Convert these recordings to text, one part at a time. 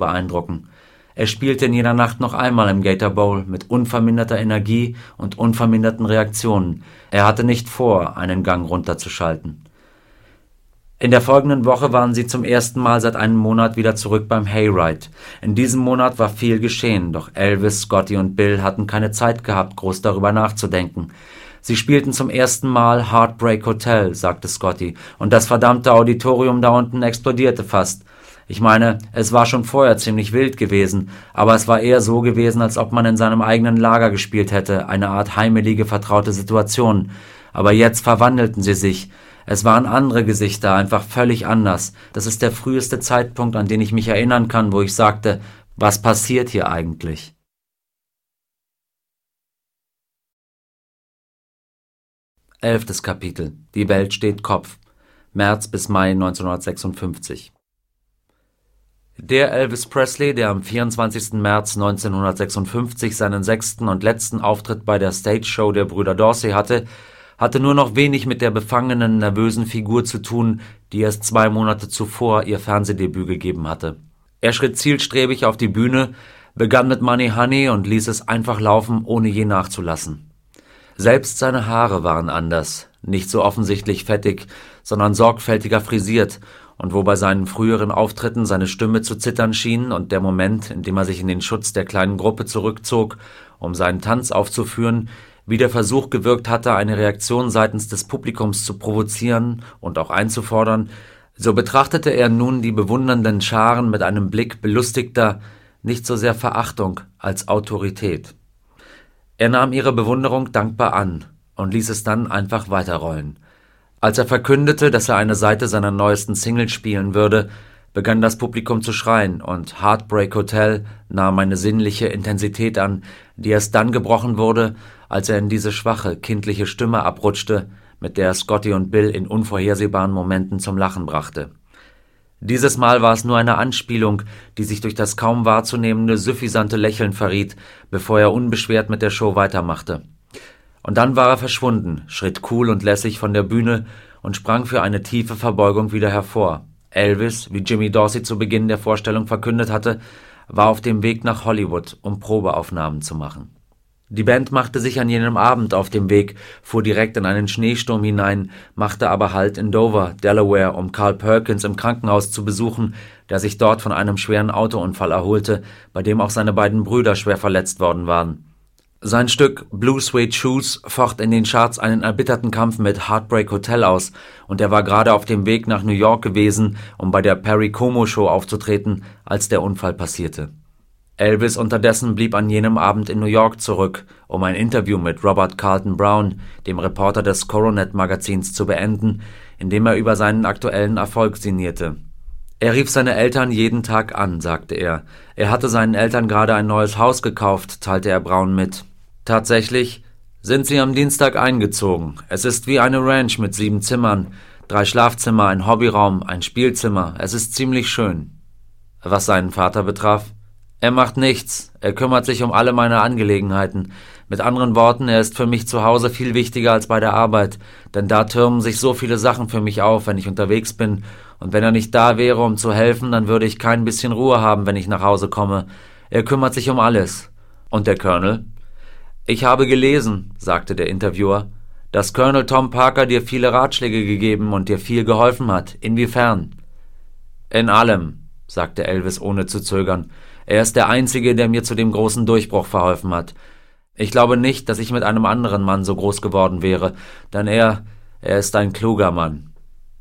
beeindrucken. Er spielte in jener Nacht noch einmal im Gator Bowl mit unverminderter Energie und unverminderten Reaktionen. Er hatte nicht vor, einen Gang runterzuschalten. In der folgenden Woche waren sie zum ersten Mal seit einem Monat wieder zurück beim Hayride. In diesem Monat war viel geschehen, doch Elvis, Scotty und Bill hatten keine Zeit gehabt, groß darüber nachzudenken. Sie spielten zum ersten Mal Heartbreak Hotel, sagte Scotty, und das verdammte Auditorium da unten explodierte fast. Ich meine, es war schon vorher ziemlich wild gewesen, aber es war eher so gewesen, als ob man in seinem eigenen Lager gespielt hätte, eine Art heimelige, vertraute Situation. Aber jetzt verwandelten sie sich. Es waren andere Gesichter, einfach völlig anders. Das ist der früheste Zeitpunkt, an den ich mich erinnern kann, wo ich sagte, was passiert hier eigentlich? Elftes Kapitel. Die Welt steht Kopf. März bis Mai 1956. Der Elvis Presley, der am 24. März 1956 seinen 6. und letzten Auftritt bei der Stage Show der Brüder Dorsey hatte nur noch wenig mit der befangenen, nervösen Figur zu tun, die erst 2 Monate zuvor ihr Fernsehdebüt gegeben hatte. Er schritt zielstrebig auf die Bühne, begann mit Money Honey und ließ es einfach laufen, ohne je nachzulassen. Selbst seine Haare waren anders, nicht so offensichtlich fettig, sondern sorgfältiger frisiert, und wo bei seinen früheren Auftritten seine Stimme zu zittern schien und der Moment, in dem er sich in den Schutz der kleinen Gruppe zurückzog, um seinen Tanz aufzuführen, wie der Versuch gewirkt hatte, eine Reaktion seitens des Publikums zu provozieren und auch einzufordern, so betrachtete er nun die bewundernden Scharen mit einem Blick belustigter, nicht so sehr Verachtung als Autorität. Er nahm ihre Bewunderung dankbar an und ließ es dann einfach weiterrollen. Als er verkündete, dass er eine Seite seiner neuesten Single spielen würde, begann das Publikum zu schreien und Heartbreak Hotel nahm eine sinnliche Intensität an, die erst dann gebrochen wurde, als er in diese schwache, kindliche Stimme abrutschte, mit der er Scotty und Bill in unvorhersehbaren Momenten zum Lachen brachte. Dieses Mal war es nur eine Anspielung, die sich durch das kaum wahrzunehmende, suffisante Lächeln verriet, bevor er unbeschwert mit der Show weitermachte. Und dann war er verschwunden, schritt cool und lässig von der Bühne und sprang für eine tiefe Verbeugung wieder hervor. Elvis, wie Jimmy Dorsey zu Beginn der Vorstellung verkündet hatte, war auf dem Weg nach Hollywood, um Probeaufnahmen zu machen. Die Band machte sich an jenem Abend auf dem Weg, fuhr direkt in einen Schneesturm hinein, machte aber Halt in Dover, Delaware, um Carl Perkins im Krankenhaus zu besuchen, der sich dort von einem schweren Autounfall erholte, bei dem auch seine beiden Brüder schwer verletzt worden waren. Sein Stück Blue Suede Shoes focht in den Charts einen erbitterten Kampf mit Heartbreak Hotel aus, und er war gerade auf dem Weg nach New York gewesen, um bei der Perry Como Show aufzutreten, als der Unfall passierte. Elvis unterdessen blieb an jenem Abend in New York zurück, um ein Interview mit Robert Carlton Brown, dem Reporter des Coronet-Magazins, zu beenden, in dem er über seinen aktuellen Erfolg sinnierte. Er rief seine Eltern jeden Tag an, sagte er. Er hatte seinen Eltern gerade ein neues Haus gekauft, teilte er Brown mit. Tatsächlich sind sie am Dienstag eingezogen. Es ist wie eine Ranch mit 7 Zimmern, 3 Schlafzimmer, ein Hobbyraum, ein Spielzimmer. Es ist ziemlich schön. Was seinen Vater betraf: Er macht nichts. Er kümmert sich um alle meine Angelegenheiten. Mit anderen Worten, er ist für mich zu Hause viel wichtiger als bei der Arbeit, denn da türmen sich so viele Sachen für mich auf, wenn ich unterwegs bin. Und wenn er nicht da wäre, um zu helfen, dann würde ich kein bisschen Ruhe haben, wenn ich nach Hause komme. Er kümmert sich um alles. Und der Colonel? Ich habe gelesen, sagte der Interviewer, dass Colonel Tom Parker dir viele Ratschläge gegeben und dir viel geholfen hat. Inwiefern? In allem, sagte Elvis ohne zu zögern. Er ist der Einzige, der mir zu dem großen Durchbruch verholfen hat. Ich glaube nicht, dass ich mit einem anderen Mann so groß geworden wäre, denn er ist ein kluger Mann.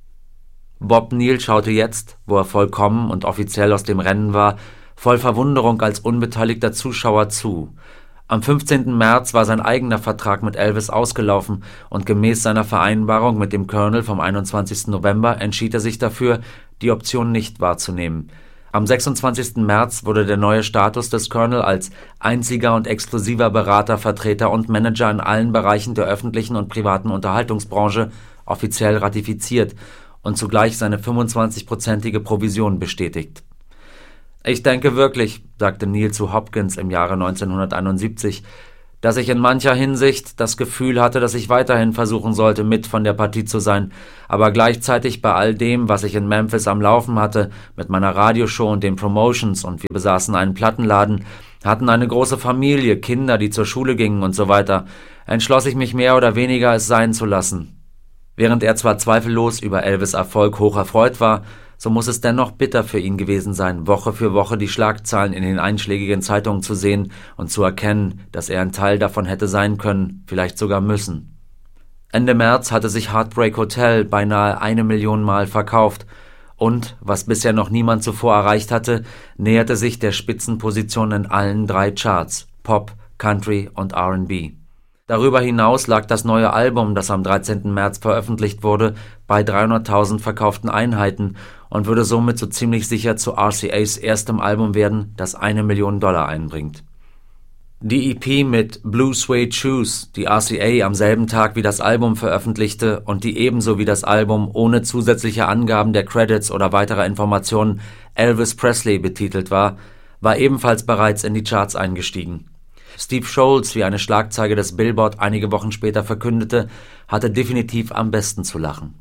Bob Neal schaute jetzt, wo er vollkommen und offiziell aus dem Rennen war, voll Verwunderung als unbeteiligter Zuschauer zu. Am 15. März war sein eigener Vertrag mit Elvis ausgelaufen und gemäß seiner Vereinbarung mit dem Colonel vom 21. November entschied er sich dafür, die Option nicht wahrzunehmen. Am 26. März wurde der neue Status des Colonel als einziger und exklusiver Berater, Vertreter und Manager in allen Bereichen der öffentlichen und privaten Unterhaltungsbranche offiziell ratifiziert und zugleich seine 25-prozentige Provision bestätigt. Ich denke wirklich, sagte Neal zu Hopkins im Jahre 1971, dass ich in mancher Hinsicht das Gefühl hatte, dass ich weiterhin versuchen sollte, mit von der Partie zu sein, aber gleichzeitig bei all dem, was ich in Memphis am Laufen hatte, mit meiner Radioshow und den Promotions, und wir besaßen einen Plattenladen, hatten eine große Familie, Kinder, die zur Schule gingen und so weiter, entschloss ich mich mehr oder weniger, es sein zu lassen. Während er zwar zweifellos über Elvis' Erfolg hoch erfreut war, so muss es dennoch bitter für ihn gewesen sein, Woche für Woche die Schlagzeilen in den einschlägigen Zeitungen zu sehen und zu erkennen, dass er ein Teil davon hätte sein können, vielleicht sogar müssen. Ende März hatte sich Heartbreak Hotel beinahe 1 Million Mal verkauft und, was bisher noch niemand zuvor erreicht hatte, näherte sich der Spitzenposition in allen 3 Charts: Pop, Country und R&B. Darüber hinaus lag das neue Album, das am 13. März veröffentlicht wurde, bei 300.000 verkauften Einheiten und würde somit so ziemlich sicher zu RCAs erstem Album werden, das $1 Million einbringt. Die EP mit Blue Suede Shoes, die RCA am selben Tag wie das Album veröffentlichte und die ebenso wie das Album ohne zusätzliche Angaben der Credits oder weiterer Informationen Elvis Presley betitelt war, war ebenfalls bereits in die Charts eingestiegen. Steve Scholz, wie eine Schlagzeile des Billboard einige Wochen später verkündete, hatte definitiv am besten zu lachen.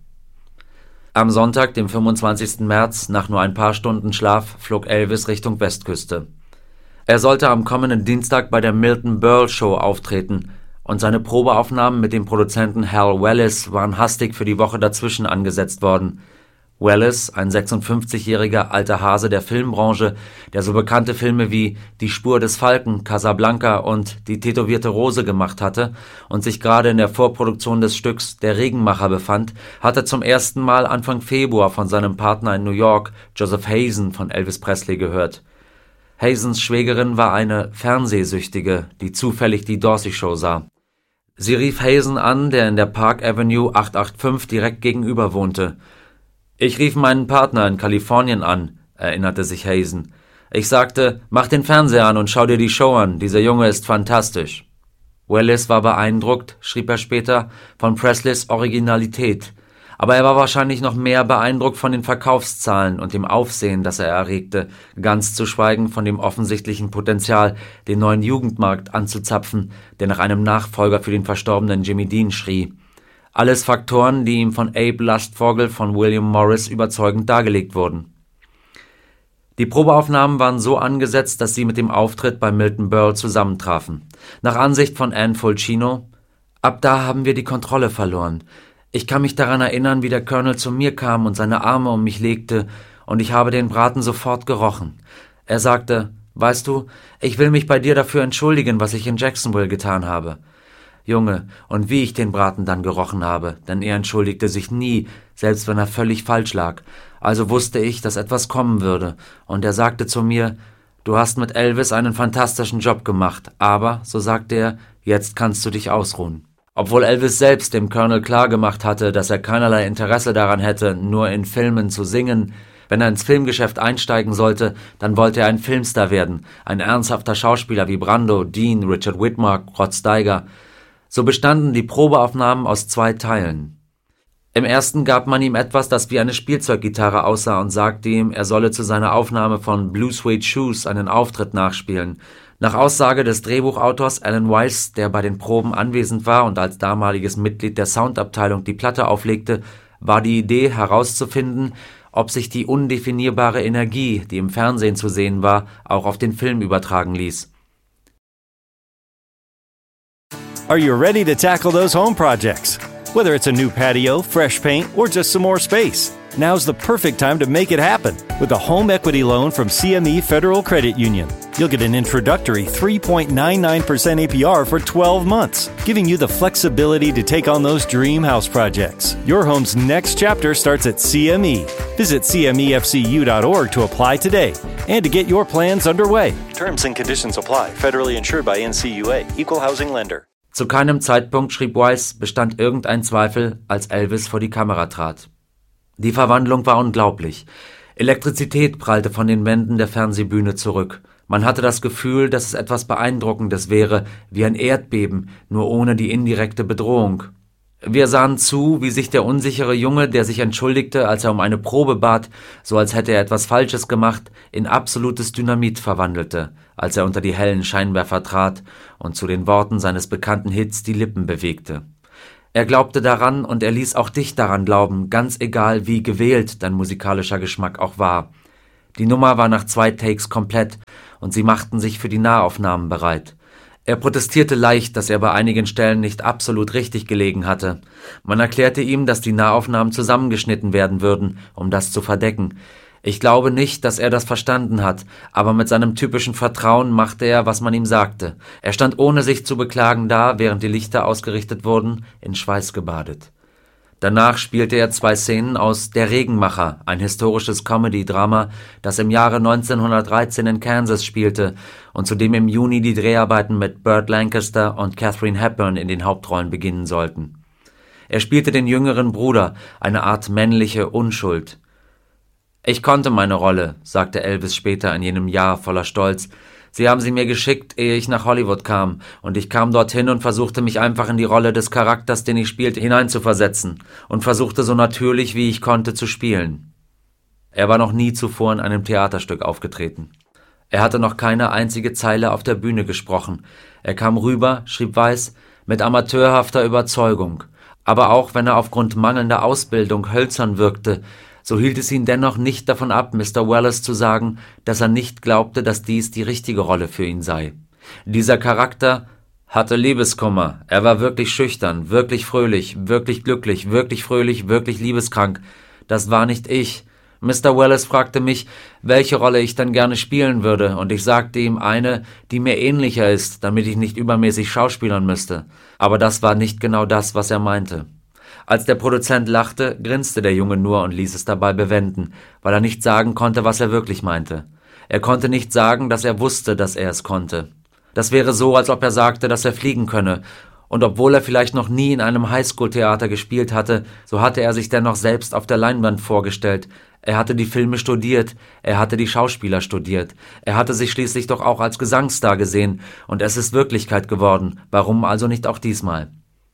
Am Sonntag, dem 25. März, nach nur ein paar Stunden Schlaf, flog Elvis Richtung Westküste. Er sollte am kommenden Dienstag bei der Milton Berle Show auftreten, und seine Probeaufnahmen mit dem Produzenten Hal Wallis waren hastig für die Woche dazwischen angesetzt worden. Wallis, ein 56-jähriger alter Hase der Filmbranche, der so bekannte Filme wie Die Spur des Falken, Casablanca und Die tätowierte Rose gemacht hatte und sich gerade in der Vorproduktion des Stücks Der Regenmacher befand, hatte zum ersten Mal Anfang Februar von seinem Partner in New York, Joseph Hazen, von Elvis Presley gehört. Hazens Schwägerin war eine Fernsehsüchtige, die zufällig die Dorsey Show sah. Sie rief Hazen an, der in der Park Avenue 885 direkt gegenüber wohnte. »Ich rief meinen Partner in Kalifornien an«, erinnerte sich Hazen. »Ich sagte, mach den Fernseher an und schau dir die Show an, dieser Junge ist fantastisch.« Wallis war beeindruckt, schrieb er später, von Presleys Originalität, aber er war wahrscheinlich noch mehr beeindruckt von den Verkaufszahlen und dem Aufsehen, das er erregte, ganz zu schweigen von dem offensichtlichen Potenzial, den neuen Jugendmarkt anzuzapfen, der nach einem Nachfolger für den verstorbenen Jimmy Dean schrie. Alles Faktoren, die ihm von Abe Lastvogel von William Morris überzeugend dargelegt wurden. Die Probeaufnahmen waren so angesetzt, dass sie mit dem Auftritt bei Milton Berle zusammentrafen. Nach Ansicht von Ann Fulcino: »Ab da haben wir die Kontrolle verloren. Ich kann mich daran erinnern, wie der Colonel zu mir kam und seine Arme um mich legte, und ich habe den Braten sofort gerochen. Er sagte, weißt du, ich will mich bei dir dafür entschuldigen, was ich in Jacksonville getan habe. Junge, und wie ich den Braten dann gerochen habe, denn er entschuldigte sich nie, selbst wenn er völlig falsch lag. Also wusste ich, dass etwas kommen würde, und er sagte zu mir, du hast mit Elvis einen fantastischen Job gemacht, aber, so sagte er, jetzt kannst du dich ausruhen. Obwohl Elvis selbst dem Colonel klargemacht hatte, dass er keinerlei Interesse daran hätte, nur in Filmen zu singen. Wenn er ins Filmgeschäft einsteigen sollte, dann wollte er ein Filmstar werden, ein ernsthafter Schauspieler wie Brando, Dean, Richard Widmark, Rod Steiger. So bestanden die Probeaufnahmen aus 2 Teilen. Im ersten gab man ihm etwas, das wie eine Spielzeuggitarre aussah, und sagte ihm, er solle zu seiner Aufnahme von Blue Suede Shoes einen Auftritt nachspielen. Nach Aussage des Drehbuchautors Alan Weiss, der bei den Proben anwesend war und als damaliges Mitglied der Soundabteilung die Platte auflegte, war die Idee herauszufinden, ob sich die undefinierbare Energie, die im Fernsehen zu sehen war, auch auf den Film übertragen ließ. Are you ready to tackle those home projects? Whether it's a new patio, fresh paint, or just some more space, now's the perfect time to make it happen with a home equity loan from CME Federal Credit Union. You'll get an introductory 3.99% APR for 12 months, giving you the flexibility to take on those dream house projects. Your home's next chapter starts at CME. Visit CMEFCU.org to apply today and to get your plans underway. Terms and conditions apply. Federally insured by NCUA. Equal housing lender. Zu keinem Zeitpunkt, schrieb Weiss, bestand irgendein Zweifel, als Elvis vor die Kamera trat. Die Verwandlung war unglaublich. Elektrizität prallte von den Wänden der Fernsehbühne zurück. Man hatte das Gefühl, dass es etwas Beeindruckendes wäre, wie ein Erdbeben, nur ohne die indirekte Bedrohung. Wir sahen zu, wie sich der unsichere Junge, der sich entschuldigte, als er um eine Probe bat, so als hätte er etwas Falsches gemacht, in absolutes Dynamit verwandelte, als er unter die hellen Scheinwerfer trat und zu den Worten seines bekannten Hits die Lippen bewegte. Er glaubte daran und er ließ auch dich daran glauben, ganz egal wie gewählt dein musikalischer Geschmack auch war. Die Nummer war nach 2 Takes komplett und sie machten sich für die Nahaufnahmen bereit. Er protestierte leicht, dass er bei einigen Stellen nicht absolut richtig gelegen hatte. Man erklärte ihm, dass die Nahaufnahmen zusammengeschnitten werden würden, um das zu verdecken. Ich glaube nicht, dass er das verstanden hat, aber mit seinem typischen Vertrauen machte er, was man ihm sagte. Er stand ohne sich zu beklagen da, während die Lichter ausgerichtet wurden, in Schweiß gebadet. Danach spielte er 2 Szenen aus Der Regenmacher, ein historisches Comedy-Drama, das im Jahre 1913 in Kansas spielte und zu dem im Juni die Dreharbeiten mit Burt Lancaster und Katharine Hepburn in den Hauptrollen beginnen sollten. Er spielte den jüngeren Bruder, eine Art männliche Unschuld. »Ich konnte meine Rolle«, sagte Elvis später in jenem Jahr voller Stolz. »Sie haben sie mir geschickt, ehe ich nach Hollywood kam, und ich kam dorthin und versuchte mich einfach in die Rolle des Charakters, den ich spielte, hineinzuversetzen und versuchte so natürlich, wie ich konnte, zu spielen.« Er war noch nie zuvor in einem Theaterstück aufgetreten. Er hatte noch keine einzige Zeile auf der Bühne gesprochen. Er kam rüber, schrieb Weiss, mit amateurhafter Überzeugung. Aber auch wenn er aufgrund mangelnder Ausbildung hölzern wirkte, so hielt es ihn dennoch nicht davon ab, Mr. Wallace zu sagen, dass er nicht glaubte, dass dies die richtige Rolle für ihn sei. Dieser Charakter hatte Liebeskummer, er war wirklich schüchtern, wirklich fröhlich, wirklich glücklich, wirklich fröhlich, wirklich liebeskrank. Das war nicht ich. Mr. Wallace fragte mich, welche Rolle ich dann gerne spielen würde, und ich sagte ihm eine, die mir ähnlicher ist, damit ich nicht übermäßig schauspielern müsste. Aber das war nicht genau das, was er meinte. Als der Produzent lachte, grinste der Junge nur und ließ es dabei bewenden, weil er nicht sagen konnte, was er wirklich meinte. Er konnte nicht sagen, dass er wusste, dass er es konnte. Das wäre so, als ob er sagte, dass er fliegen könne. Und obwohl er vielleicht noch nie in einem Highschool-Theater gespielt hatte, so hatte er sich dennoch selbst auf der Leinwand vorgestellt. Er hatte die Filme studiert, er hatte die Schauspieler studiert. Er hatte sich schließlich doch auch als Gesangsstar gesehen. Und es ist Wirklichkeit geworden. Warum also nicht auch diesmal?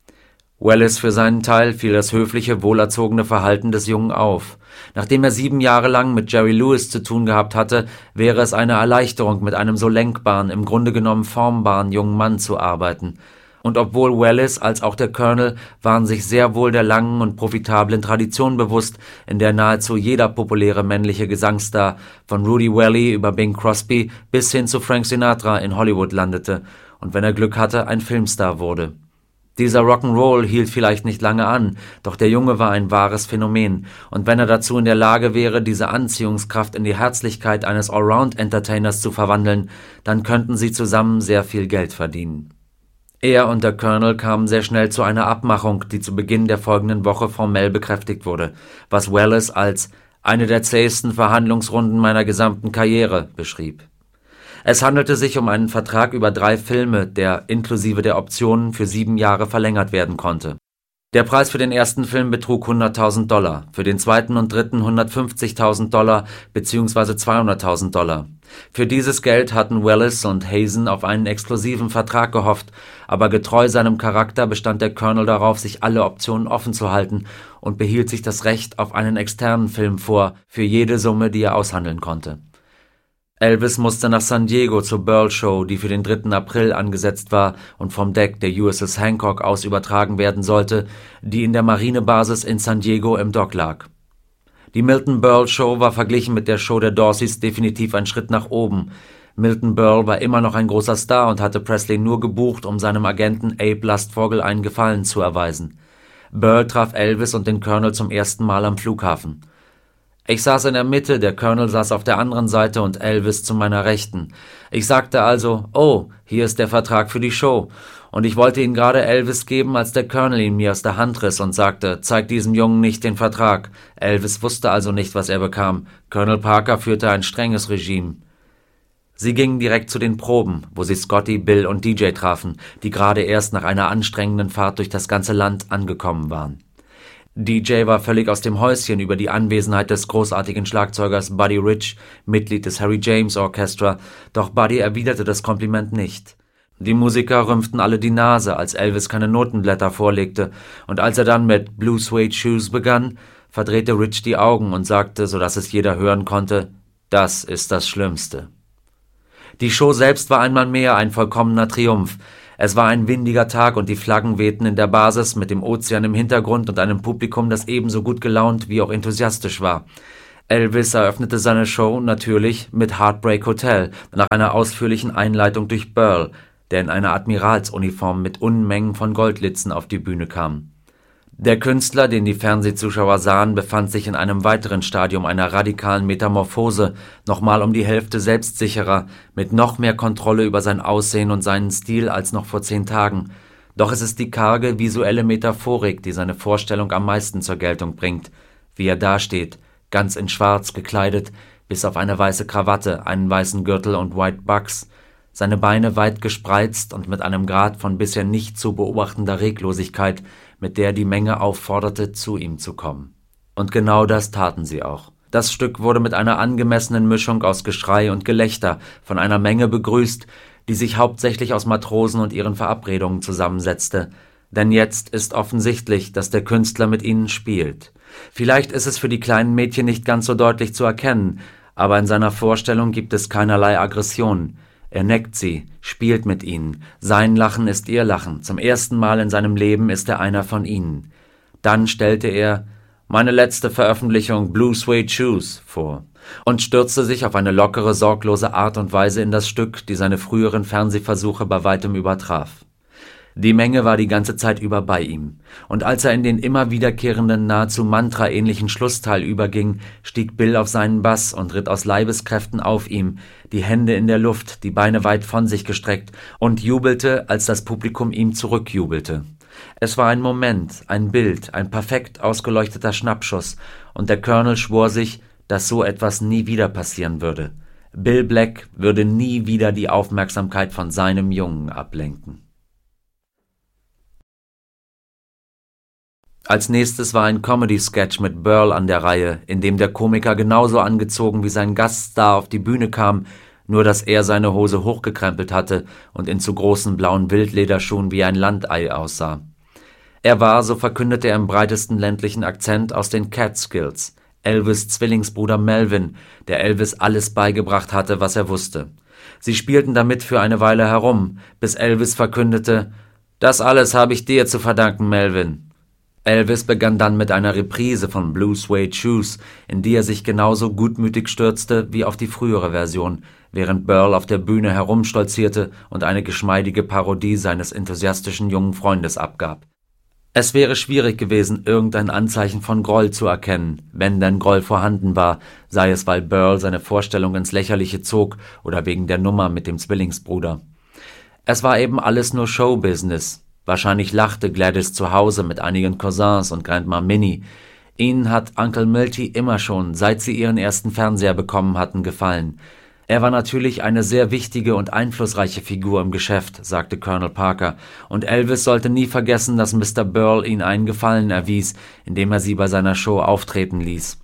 Wallace für seinen Teil fiel das höfliche, wohlerzogene Verhalten des Jungen auf. Nachdem er 7 Jahre lang mit Jerry Lewis zu tun gehabt hatte, wäre es eine Erleichterung, mit einem so lenkbaren, im Grunde genommen formbaren jungen Mann zu arbeiten. Und obwohl Wallace als auch der Colonel waren sich sehr wohl der langen und profitablen Tradition bewusst, in der nahezu jeder populäre männliche Gesangsstar von Rudy Valley über Bing Crosby bis hin zu Frank Sinatra in Hollywood landete und wenn er Glück hatte, ein Filmstar wurde. Dieser Rock'n'Roll hielt vielleicht nicht lange an, doch der Junge war ein wahres Phänomen, und wenn er dazu in der Lage wäre, diese Anziehungskraft in die Herzlichkeit eines Allround-Entertainers zu verwandeln, dann könnten sie zusammen sehr viel Geld verdienen. Er und der Colonel kamen sehr schnell zu einer Abmachung, die zu Beginn der folgenden Woche formell bekräftigt wurde, was Wallace als eine der zähesten Verhandlungsrunden meiner gesamten Karriere beschrieb. Es handelte sich um einen Vertrag über 3 Filme, der inklusive der Optionen für 7 Jahre verlängert werden konnte. Der Preis für den ersten Film betrug $100.000, für den zweiten und dritten $150.000 bzw. $200.000. Für dieses Geld hatten Wallace und Hazen auf einen exklusiven Vertrag gehofft, aber getreu seinem Charakter bestand der Colonel darauf, sich alle Optionen offen zu halten und behielt sich das Recht auf einen externen Film vor, für jede Summe, die er aushandeln konnte. Elvis musste nach San Diego zur Burl Show, die für den 3. April angesetzt war und vom Deck der USS Hancock aus übertragen werden sollte, die in der Marinebasis in San Diego im Dock lag. Die Milton Berle Show war verglichen mit der Show der Dorseys definitiv ein Schritt nach oben. Milton Berle war immer noch ein großer Star und hatte Presley nur gebucht, um seinem Agenten Abe Lastvogel einen Gefallen zu erweisen. Berle traf Elvis und den Colonel zum ersten Mal am Flughafen. Ich saß in der Mitte, der Colonel saß auf der anderen Seite und Elvis zu meiner Rechten. Ich sagte also, oh, hier ist der Vertrag für die Show. Und ich wollte ihn gerade Elvis geben, als der Colonel ihn mir aus der Hand riss und sagte, zeig diesem Jungen nicht den Vertrag. Elvis wusste also nicht, was er bekam. Colonel Parker führte ein strenges Regime. Sie gingen direkt zu den Proben, wo sie Scotty, Bill und DJ trafen, die gerade erst nach einer anstrengenden Fahrt durch das ganze Land angekommen waren. DJ war völlig aus dem Häuschen über die Anwesenheit des großartigen Schlagzeugers Buddy Rich, Mitglied des Harry James Orchestra, doch Buddy erwiderte das Kompliment nicht. Die Musiker rümpften alle die Nase, als Elvis keine Notenblätter vorlegte, und als er dann mit Blue Suede Shoes begann, verdrehte Rich die Augen und sagte, sodass es jeder hören konnte, das ist das Schlimmste. Die Show selbst war einmal mehr ein vollkommener Triumph. Es war ein windiger Tag und die Flaggen wehten in der Basis mit dem Ozean im Hintergrund und einem Publikum, das ebenso gut gelaunt wie auch enthusiastisch war. Elvis eröffnete seine Show natürlich mit Heartbreak Hotel, nach einer ausführlichen Einleitung durch Burl, der in einer Admiralsuniform mit Unmengen von Goldlitzen auf die Bühne kam. Der Künstler, den die Fernsehzuschauer sahen, befand sich in einem weiteren Stadium einer radikalen Metamorphose, nochmal um die Hälfte selbstsicherer, mit noch mehr Kontrolle über sein Aussehen und seinen Stil als noch vor 10 Tagen. Doch es ist die karge visuelle Metaphorik, die seine Vorstellung am meisten zur Geltung bringt, wie er dasteht, ganz in Schwarz gekleidet, bis auf eine weiße Krawatte, einen weißen Gürtel und White Bucks, seine Beine weit gespreizt und mit einem Grad von bisher nicht zu beobachtender Reglosigkeit, mit der die Menge aufforderte, zu ihm zu kommen. Und genau das taten sie auch. Das Stück wurde mit einer angemessenen Mischung aus Geschrei und Gelächter von einer Menge begrüßt, die sich hauptsächlich aus Matrosen und ihren Verabredungen zusammensetzte. Denn jetzt ist offensichtlich, dass der Künstler mit ihnen spielt. Vielleicht ist es für die kleinen Mädchen nicht ganz so deutlich zu erkennen, aber in seiner Vorstellung gibt es keinerlei Aggression. Er neckt sie, spielt mit ihnen. Sein Lachen ist ihr Lachen. Zum ersten Mal in seinem Leben ist er einer von ihnen. Dann stellte er »Meine letzte Veröffentlichung Blue Suede Shoes« vor und stürzte sich auf eine lockere, sorglose Art und Weise in das Stück, die seine früheren Fernsehversuche bei weitem übertraf. Die Menge war die ganze Zeit über bei ihm, und als er in den immer wiederkehrenden, nahezu mantraähnlichen Schlussteil überging, stieg Bill auf seinen Bass und ritt aus Leibeskräften auf ihm, die Hände in der Luft, die Beine weit von sich gestreckt, und jubelte, als das Publikum ihm zurückjubelte. Es war ein Moment, ein Bild, ein perfekt ausgeleuchteter Schnappschuss, und der Colonel schwor sich, dass so etwas nie wieder passieren würde. Bill Black würde nie wieder die Aufmerksamkeit von seinem Jungen ablenken. Als nächstes war ein Comedy-Sketch mit Burl an der Reihe, in dem der Komiker genauso angezogen wie sein Gaststar auf die Bühne kam, nur dass er seine Hose hochgekrempelt hatte und in zu großen blauen Wildlederschuhen wie ein Landei aussah. Er war, so verkündete er im breitesten ländlichen Akzent, aus den Catskills, Elvis' Zwillingsbruder Melvin, der Elvis alles beigebracht hatte, was er wusste. Sie spielten damit für eine Weile herum, bis Elvis verkündete, »Das alles habe ich dir zu verdanken, Melvin.« Elvis begann dann mit einer Reprise von Blue Suede Shoes, in die er sich genauso gutmütig stürzte wie auf die frühere Version, während Burl auf der Bühne herumstolzierte und eine geschmeidige Parodie seines enthusiastischen jungen Freundes abgab. Es wäre schwierig gewesen, irgendein Anzeichen von Groll zu erkennen, wenn denn Groll vorhanden war, sei es, weil Burl seine Vorstellung ins Lächerliche zog oder wegen der Nummer mit dem Zwillingsbruder. Es war eben alles nur Showbusiness. Wahrscheinlich lachte Gladys zu Hause mit einigen Cousins und Grandma Minnie. Ihnen hat Uncle Milty immer schon, seit sie ihren ersten Fernseher bekommen hatten, gefallen. Er war natürlich eine sehr wichtige und einflussreiche Figur im Geschäft, sagte Colonel Parker, und Elvis sollte nie vergessen, dass Mr. Burl ihn einen Gefallen erwies, indem er sie bei seiner Show auftreten ließ.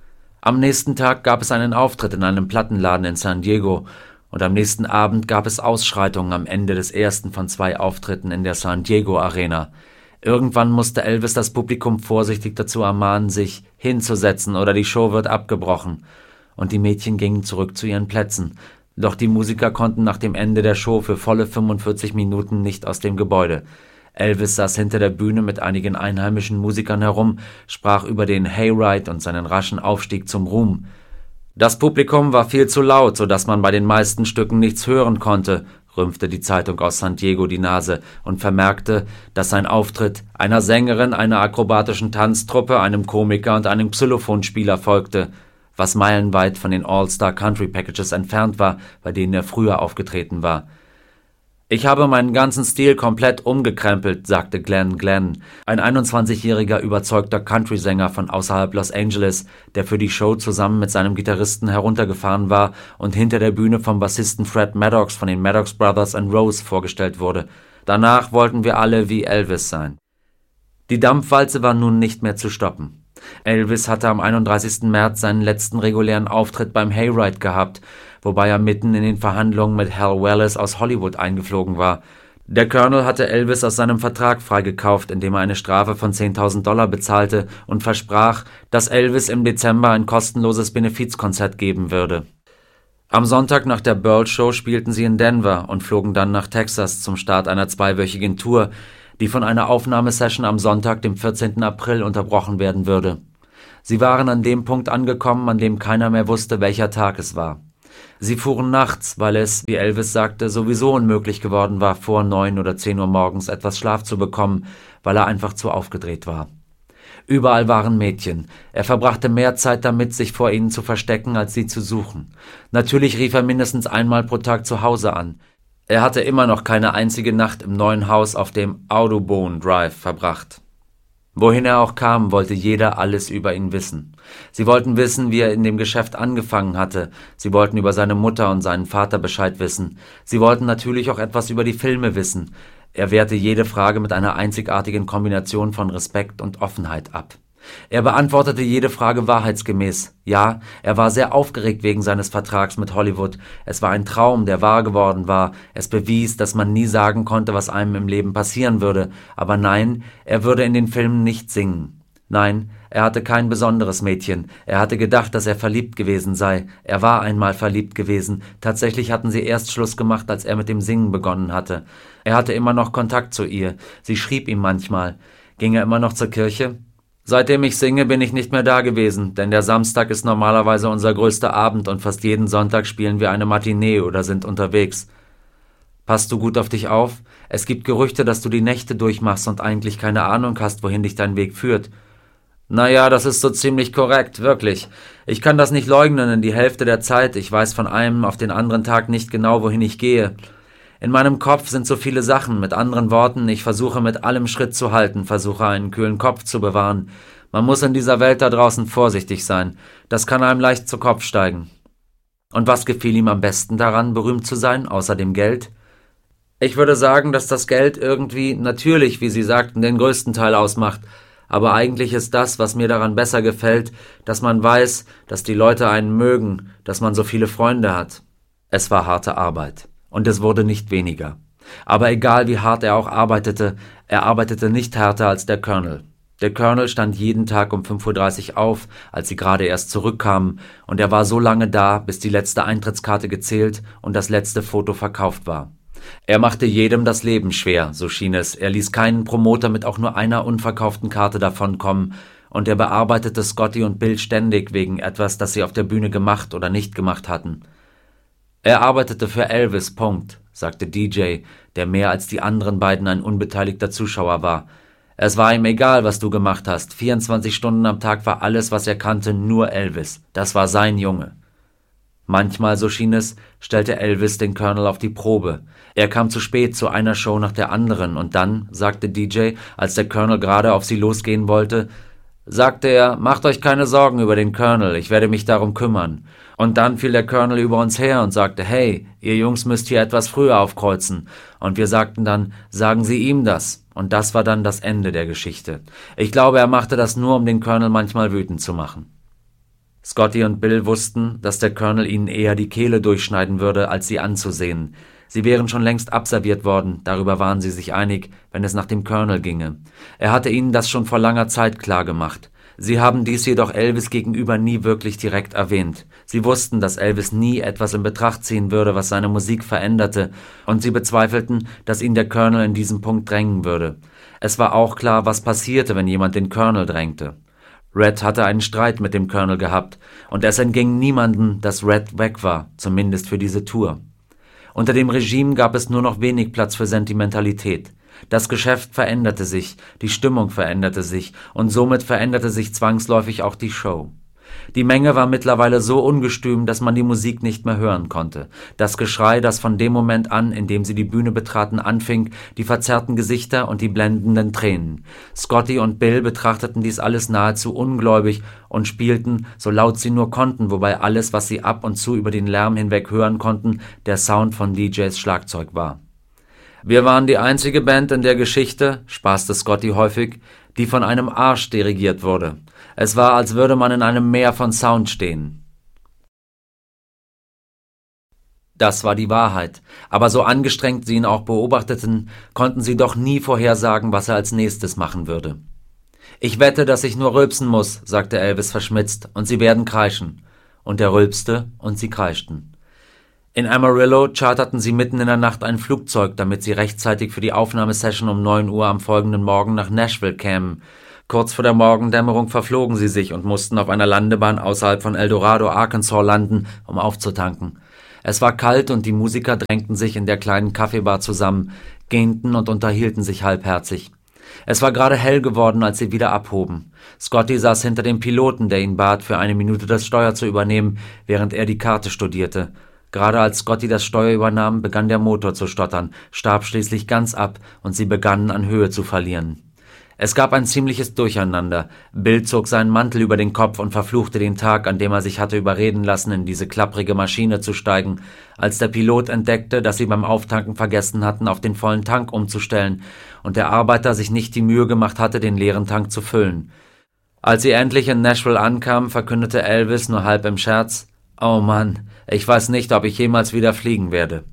Am nächsten Tag gab es einen Auftritt in einem Plattenladen in San Diego, und am nächsten Abend gab es Ausschreitungen am Ende des ersten von 2 Auftritten in der San Diego Arena. Irgendwann musste Elvis das Publikum vorsichtig dazu ermahnen, sich hinzusetzen oder die Show wird abgebrochen. Und die Mädchen gingen zurück zu ihren Plätzen. Doch die Musiker konnten nach dem Ende der Show für volle 45 Minuten nicht aus dem Gebäude. Elvis saß hinter der Bühne mit einigen einheimischen Musikern herum, sprach über den Hayride und seinen raschen Aufstieg zum Ruhm. Das Publikum war viel zu laut, so dass man bei den meisten Stücken nichts hören konnte, rümpfte die Zeitung aus San Diego die Nase und vermerkte, dass sein Auftritt einer Sängerin, einer akrobatischen Tanztruppe, einem Komiker und einem Xylophonspieler folgte, was meilenweit von den All-Star Country Packages entfernt war, bei denen er früher aufgetreten war. »Ich habe meinen ganzen Stil komplett umgekrempelt«, sagte Glenn Glenn, ein 21-jähriger überzeugter Country-Sänger von außerhalb Los Angeles, der für die Show zusammen mit seinem Gitarristen heruntergefahren war und hinter der Bühne vom Bassisten Fred Maddox von den Maddox Brothers and Rose vorgestellt wurde. Danach wollten wir alle wie Elvis sein. Die Dampfwalze war nun nicht mehr zu stoppen. Elvis hatte am 31. März seinen letzten regulären Auftritt beim Hayride gehabt, wobei er mitten in den Verhandlungen mit Hal Wallis aus Hollywood eingeflogen war. Der Colonel hatte Elvis aus seinem Vertrag freigekauft, indem er eine Strafe von $10.000 bezahlte und versprach, dass Elvis im Dezember ein kostenloses Benefizkonzert geben würde. Am Sonntag nach der Burl-Show spielten sie in Denver und flogen dann nach Texas zum Start einer 2-wöchigen Tour, die von einer Aufnahmesession am Sonntag, dem 14. April, unterbrochen werden würde. Sie waren an dem Punkt angekommen, an dem keiner mehr wusste, welcher Tag es war. Sie fuhren nachts, weil es, wie Elvis sagte, sowieso unmöglich geworden war, vor 9 oder 10 Uhr morgens etwas Schlaf zu bekommen, weil er einfach zu aufgedreht war. Überall waren Mädchen. Er verbrachte mehr Zeit damit, sich vor ihnen zu verstecken, als sie zu suchen. Natürlich rief er mindestens einmal pro Tag zu Hause an. Er hatte immer noch keine einzige Nacht im neuen Haus auf dem Audubon Drive verbracht. Wohin er auch kam, wollte jeder alles über ihn wissen. Sie wollten wissen, wie er in dem Geschäft angefangen hatte. Sie wollten über seine Mutter und seinen Vater Bescheid wissen. Sie wollten natürlich auch etwas über die Filme wissen. Er wehrte jede Frage mit einer einzigartigen Kombination von Respekt und Offenheit ab. Er beantwortete jede Frage wahrheitsgemäß. Ja, er war sehr aufgeregt wegen seines Vertrags mit Hollywood. Es war ein Traum, der wahr geworden war. Es bewies, dass man nie sagen konnte, was einem im Leben passieren würde. Aber nein, er würde in den Filmen nicht singen. Nein, er hatte kein besonderes Mädchen. Er hatte gedacht, dass er verliebt gewesen sei. Er war einmal verliebt gewesen. Tatsächlich hatten sie erst Schluss gemacht, als er mit dem Singen begonnen hatte. Er hatte immer noch Kontakt zu ihr. Sie schrieb ihm manchmal. Ging er immer noch zur Kirche? Seitdem ich singe, bin ich nicht mehr da gewesen, denn der Samstag ist normalerweise unser größter Abend und fast jeden Sonntag spielen wir eine Matinee oder sind unterwegs. Passt du gut auf dich auf? Es gibt Gerüchte, dass du die Nächte durchmachst und eigentlich keine Ahnung hast, wohin dich dein Weg führt. Naja, das ist so ziemlich korrekt, wirklich. Ich kann das nicht leugnen in die Hälfte der Zeit. Ich weiß von einem auf den anderen Tag nicht genau, wohin ich gehe. In meinem Kopf sind so viele Sachen, mit anderen Worten, ich versuche mit allem Schritt zu halten, versuche einen kühlen Kopf zu bewahren. Man muss in dieser Welt da draußen vorsichtig sein, das kann einem leicht zu Kopf steigen. Und was gefiel ihm am besten daran, berühmt zu sein, außer dem Geld? Ich würde sagen, dass das Geld irgendwie, natürlich, wie Sie sagten, den größten Teil ausmacht, aber eigentlich ist das, was mir daran besser gefällt, dass man weiß, dass die Leute einen mögen, dass man so viele Freunde hat. Es war harte Arbeit. Und es wurde nicht weniger. Aber egal wie hart er auch arbeitete, er arbeitete nicht härter als der Colonel. Der Colonel stand jeden Tag um 5:30 Uhr auf, als sie gerade erst zurückkamen, und er war so lange da, bis die letzte Eintrittskarte gezählt und das letzte Foto verkauft war. Er machte jedem das Leben schwer, so schien es. Er ließ keinen Promoter mit auch nur einer unverkauften Karte davonkommen, und er bearbeitete Scotty und Bill ständig wegen etwas, das sie auf der Bühne gemacht oder nicht gemacht hatten. Er arbeitete für Elvis, Punkt, sagte DJ, der mehr als die anderen beiden ein unbeteiligter Zuschauer war. Es war ihm egal, was du gemacht hast. 24 Stunden am Tag war alles, was er kannte, nur Elvis. Das war sein Junge. Manchmal, so schien es, stellte Elvis den Colonel auf die Probe. Er kam zu spät zu einer Show nach der anderen und dann, sagte DJ, als der Colonel gerade auf sie losgehen wollte, sagte er, macht euch keine Sorgen über den Colonel, ich werde mich darum kümmern. Und dann fiel der Colonel über uns her und sagte, hey, ihr Jungs müsst hier etwas früher aufkreuzen. Und wir sagten dann, sagen Sie ihm das. Und das war dann das Ende der Geschichte. Ich glaube, er machte das nur, um den Colonel manchmal wütend zu machen. Scotty und Bill wussten, dass der Colonel ihnen eher die Kehle durchschneiden würde, als sie anzusehen. Sie wären schon längst abserviert worden, darüber waren sie sich einig, wenn es nach dem Colonel ginge. Er hatte ihnen das schon vor langer Zeit klargemacht. Sie haben dies jedoch Elvis gegenüber nie wirklich direkt erwähnt. Sie wussten, dass Elvis nie etwas in Betracht ziehen würde, was seine Musik veränderte, und sie bezweifelten, dass ihn der Colonel in diesem Punkt drängen würde. Es war auch klar, was passierte, wenn jemand den Colonel drängte. Red hatte einen Streit mit dem Colonel gehabt, und es entging niemandem, dass Red weg war, zumindest für diese Tour. Unter dem Regime gab es nur noch wenig Platz für Sentimentalität. Das Geschäft veränderte sich, die Stimmung veränderte sich und somit veränderte sich zwangsläufig auch die Show. Die Menge war mittlerweile so ungestüm, dass man die Musik nicht mehr hören konnte. Das Geschrei, das von dem Moment an, in dem sie die Bühne betraten, anfing, die verzerrten Gesichter und die blendenden Tränen. Scotty und Bill betrachteten dies alles nahezu ungläubig und spielten, so laut sie nur konnten, wobei alles, was sie ab und zu über den Lärm hinweg hören konnten, der Sound von DJs Schlagzeug war. Wir waren die einzige Band in der Geschichte, spaßte Scotty häufig, die von einem Arsch dirigiert wurde. Es war, als würde man in einem Meer von Sound stehen. Das war die Wahrheit, aber so angestrengt sie ihn auch beobachteten, konnten sie doch nie vorhersagen, was er als nächstes machen würde. »Ich wette, dass ich nur rülpsen muss«, sagte Elvis verschmitzt, »und sie werden kreischen.« Und er rülpste, und sie kreischten. In Amarillo charterten sie mitten in der Nacht ein Flugzeug, damit sie rechtzeitig für die Aufnahmesession um 9 Uhr am folgenden Morgen nach Nashville kämen. Kurz vor der Morgendämmerung verflogen sie sich und mussten auf einer Landebahn außerhalb von El Dorado, Arkansas landen, um aufzutanken. Es war kalt und die Musiker drängten sich in der kleinen Kaffeebar zusammen, gähnten und unterhielten sich halbherzig. Es war gerade hell geworden, als sie wieder abhoben. Scotty saß hinter dem Piloten, der ihn bat, für eine Minute das Steuer zu übernehmen, während er die Karte studierte. Gerade als Scotty das Steuer übernahm, begann der Motor zu stottern, starb schließlich ganz ab und sie begannen an Höhe zu verlieren. Es gab ein ziemliches Durcheinander. Bill zog seinen Mantel über den Kopf und verfluchte den Tag, an dem er sich hatte überreden lassen, in diese klapprige Maschine zu steigen, als der Pilot entdeckte, dass sie beim Auftanken vergessen hatten, auf den vollen Tank umzustellen und der Arbeiter sich nicht die Mühe gemacht hatte, den leeren Tank zu füllen. Als sie endlich in Nashville ankamen, verkündete Elvis nur halb im Scherz: »Oh Mann, ich weiß nicht, ob ich jemals wieder fliegen werde.«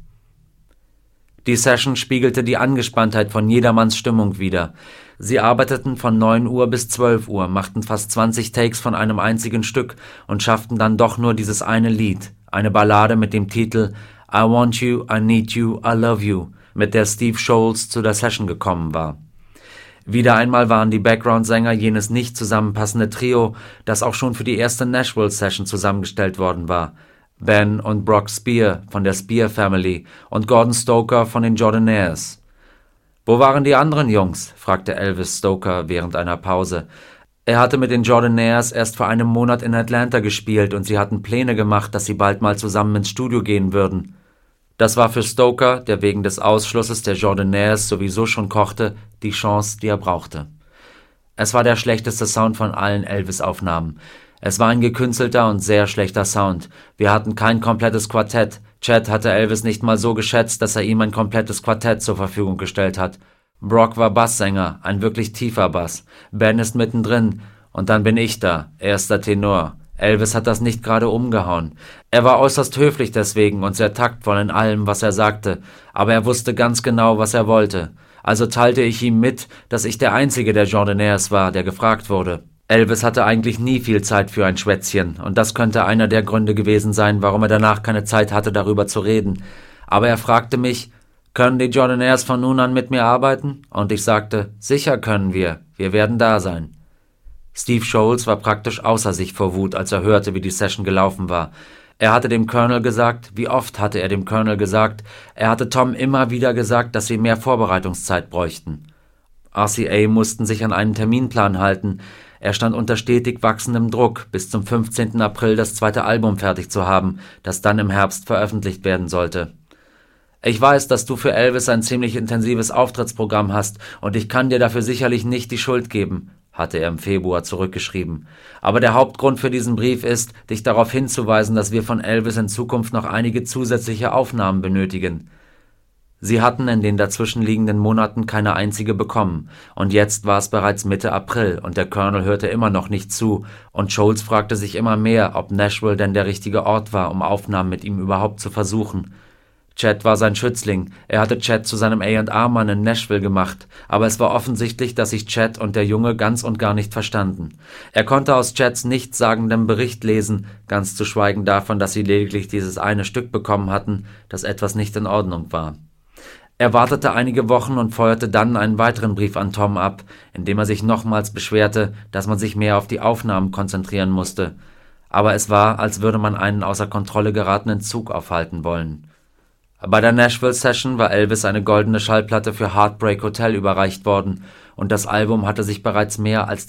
Die Session spiegelte die Angespanntheit von jedermanns Stimmung wider. Sie arbeiteten von 9 Uhr bis 12 Uhr, machten fast 20 Takes von einem einzigen Stück und schafften dann doch nur dieses eine Lied, eine Ballade mit dem Titel I Want You, I Need You, I Love You, mit der Steve Sholes zu der Session gekommen war. Wieder einmal waren die Background-Sänger jenes nicht zusammenpassende Trio, das auch schon für die erste Nashville-Session zusammengestellt worden war. Ben und Brock Spear von der Spear Family und Gordon Stoker von den Jordanaires. »Wo waren die anderen Jungs?« fragte Elvis Stoker während einer Pause. Er hatte mit den Jordanaires erst vor einem Monat in Atlanta gespielt und sie hatten Pläne gemacht, dass sie bald mal zusammen ins Studio gehen würden. Das war für Stoker, der wegen des Ausschlusses der Jordanaires sowieso schon kochte, die Chance, die er brauchte. Es war der schlechteste Sound von allen Elvis-Aufnahmen. Es war ein gekünstelter und sehr schlechter Sound. Wir hatten kein komplettes Quartett. Chet hatte Elvis nicht mal so geschätzt, dass er ihm ein komplettes Quartett zur Verfügung gestellt hat. Brock war Basssänger, ein wirklich tiefer Bass. Ben ist mittendrin. Und dann bin ich da, erster Tenor. Elvis hat das nicht gerade umgehauen. Er war äußerst höflich deswegen und sehr taktvoll in allem, was er sagte. Aber er wusste ganz genau, was er wollte. Also teilte ich ihm mit, dass ich der Einzige der Jordanaires war, der gefragt wurde. Elvis hatte eigentlich nie viel Zeit für ein Schwätzchen, und das könnte einer der Gründe gewesen sein, warum er danach keine Zeit hatte, darüber zu reden. Aber er fragte mich, »Können die Jordanaires von nun an mit mir arbeiten?« Und ich sagte, »Sicher können wir werden da sein.« Steve Sholes war praktisch außer sich vor Wut, als er hörte, wie die Session gelaufen war. Er hatte dem Colonel gesagt, wie oft hatte er dem Colonel gesagt, er hatte Tom immer wieder gesagt, dass sie mehr Vorbereitungszeit bräuchten. RCA mussten sich an einen Terminplan halten. Er stand unter stetig wachsendem Druck, bis zum 15. April das zweite Album fertig zu haben, das dann im Herbst veröffentlicht werden sollte. »Ich weiß, dass du für Elvis ein ziemlich intensives Auftrittsprogramm hast, und ich kann dir dafür sicherlich nicht die Schuld geben«, hatte er im Februar zurückgeschrieben. »Aber der Hauptgrund für diesen Brief ist, dich darauf hinzuweisen, dass wir von Elvis in Zukunft noch einige zusätzliche Aufnahmen benötigen.« Sie hatten in den dazwischenliegenden Monaten keine einzige bekommen, und jetzt war es bereits Mitte April und der Colonel hörte immer noch nicht zu, und Sholes fragte sich immer mehr, ob Nashville denn der richtige Ort war, um Aufnahmen mit ihm überhaupt zu versuchen. Chet war sein Schützling, er hatte Chet zu seinem A&R-Mann in Nashville gemacht, aber es war offensichtlich, dass sich Chet und der Junge ganz und gar nicht verstanden. Er konnte aus Chets nichtssagendem Bericht lesen, ganz zu schweigen davon, dass sie lediglich dieses eine Stück bekommen hatten, dass etwas nicht in Ordnung war. Er wartete einige Wochen und feuerte dann einen weiteren Brief an Tom ab, in dem er sich nochmals beschwerte, dass man sich mehr auf die Aufnahmen konzentrieren musste. Aber es war, als würde man einen außer Kontrolle geratenen Zug aufhalten wollen. Bei der Nashville-Session war Elvis eine goldene Schallplatte für Heartbreak Hotel überreicht worden, und das Album hatte sich bereits mehr als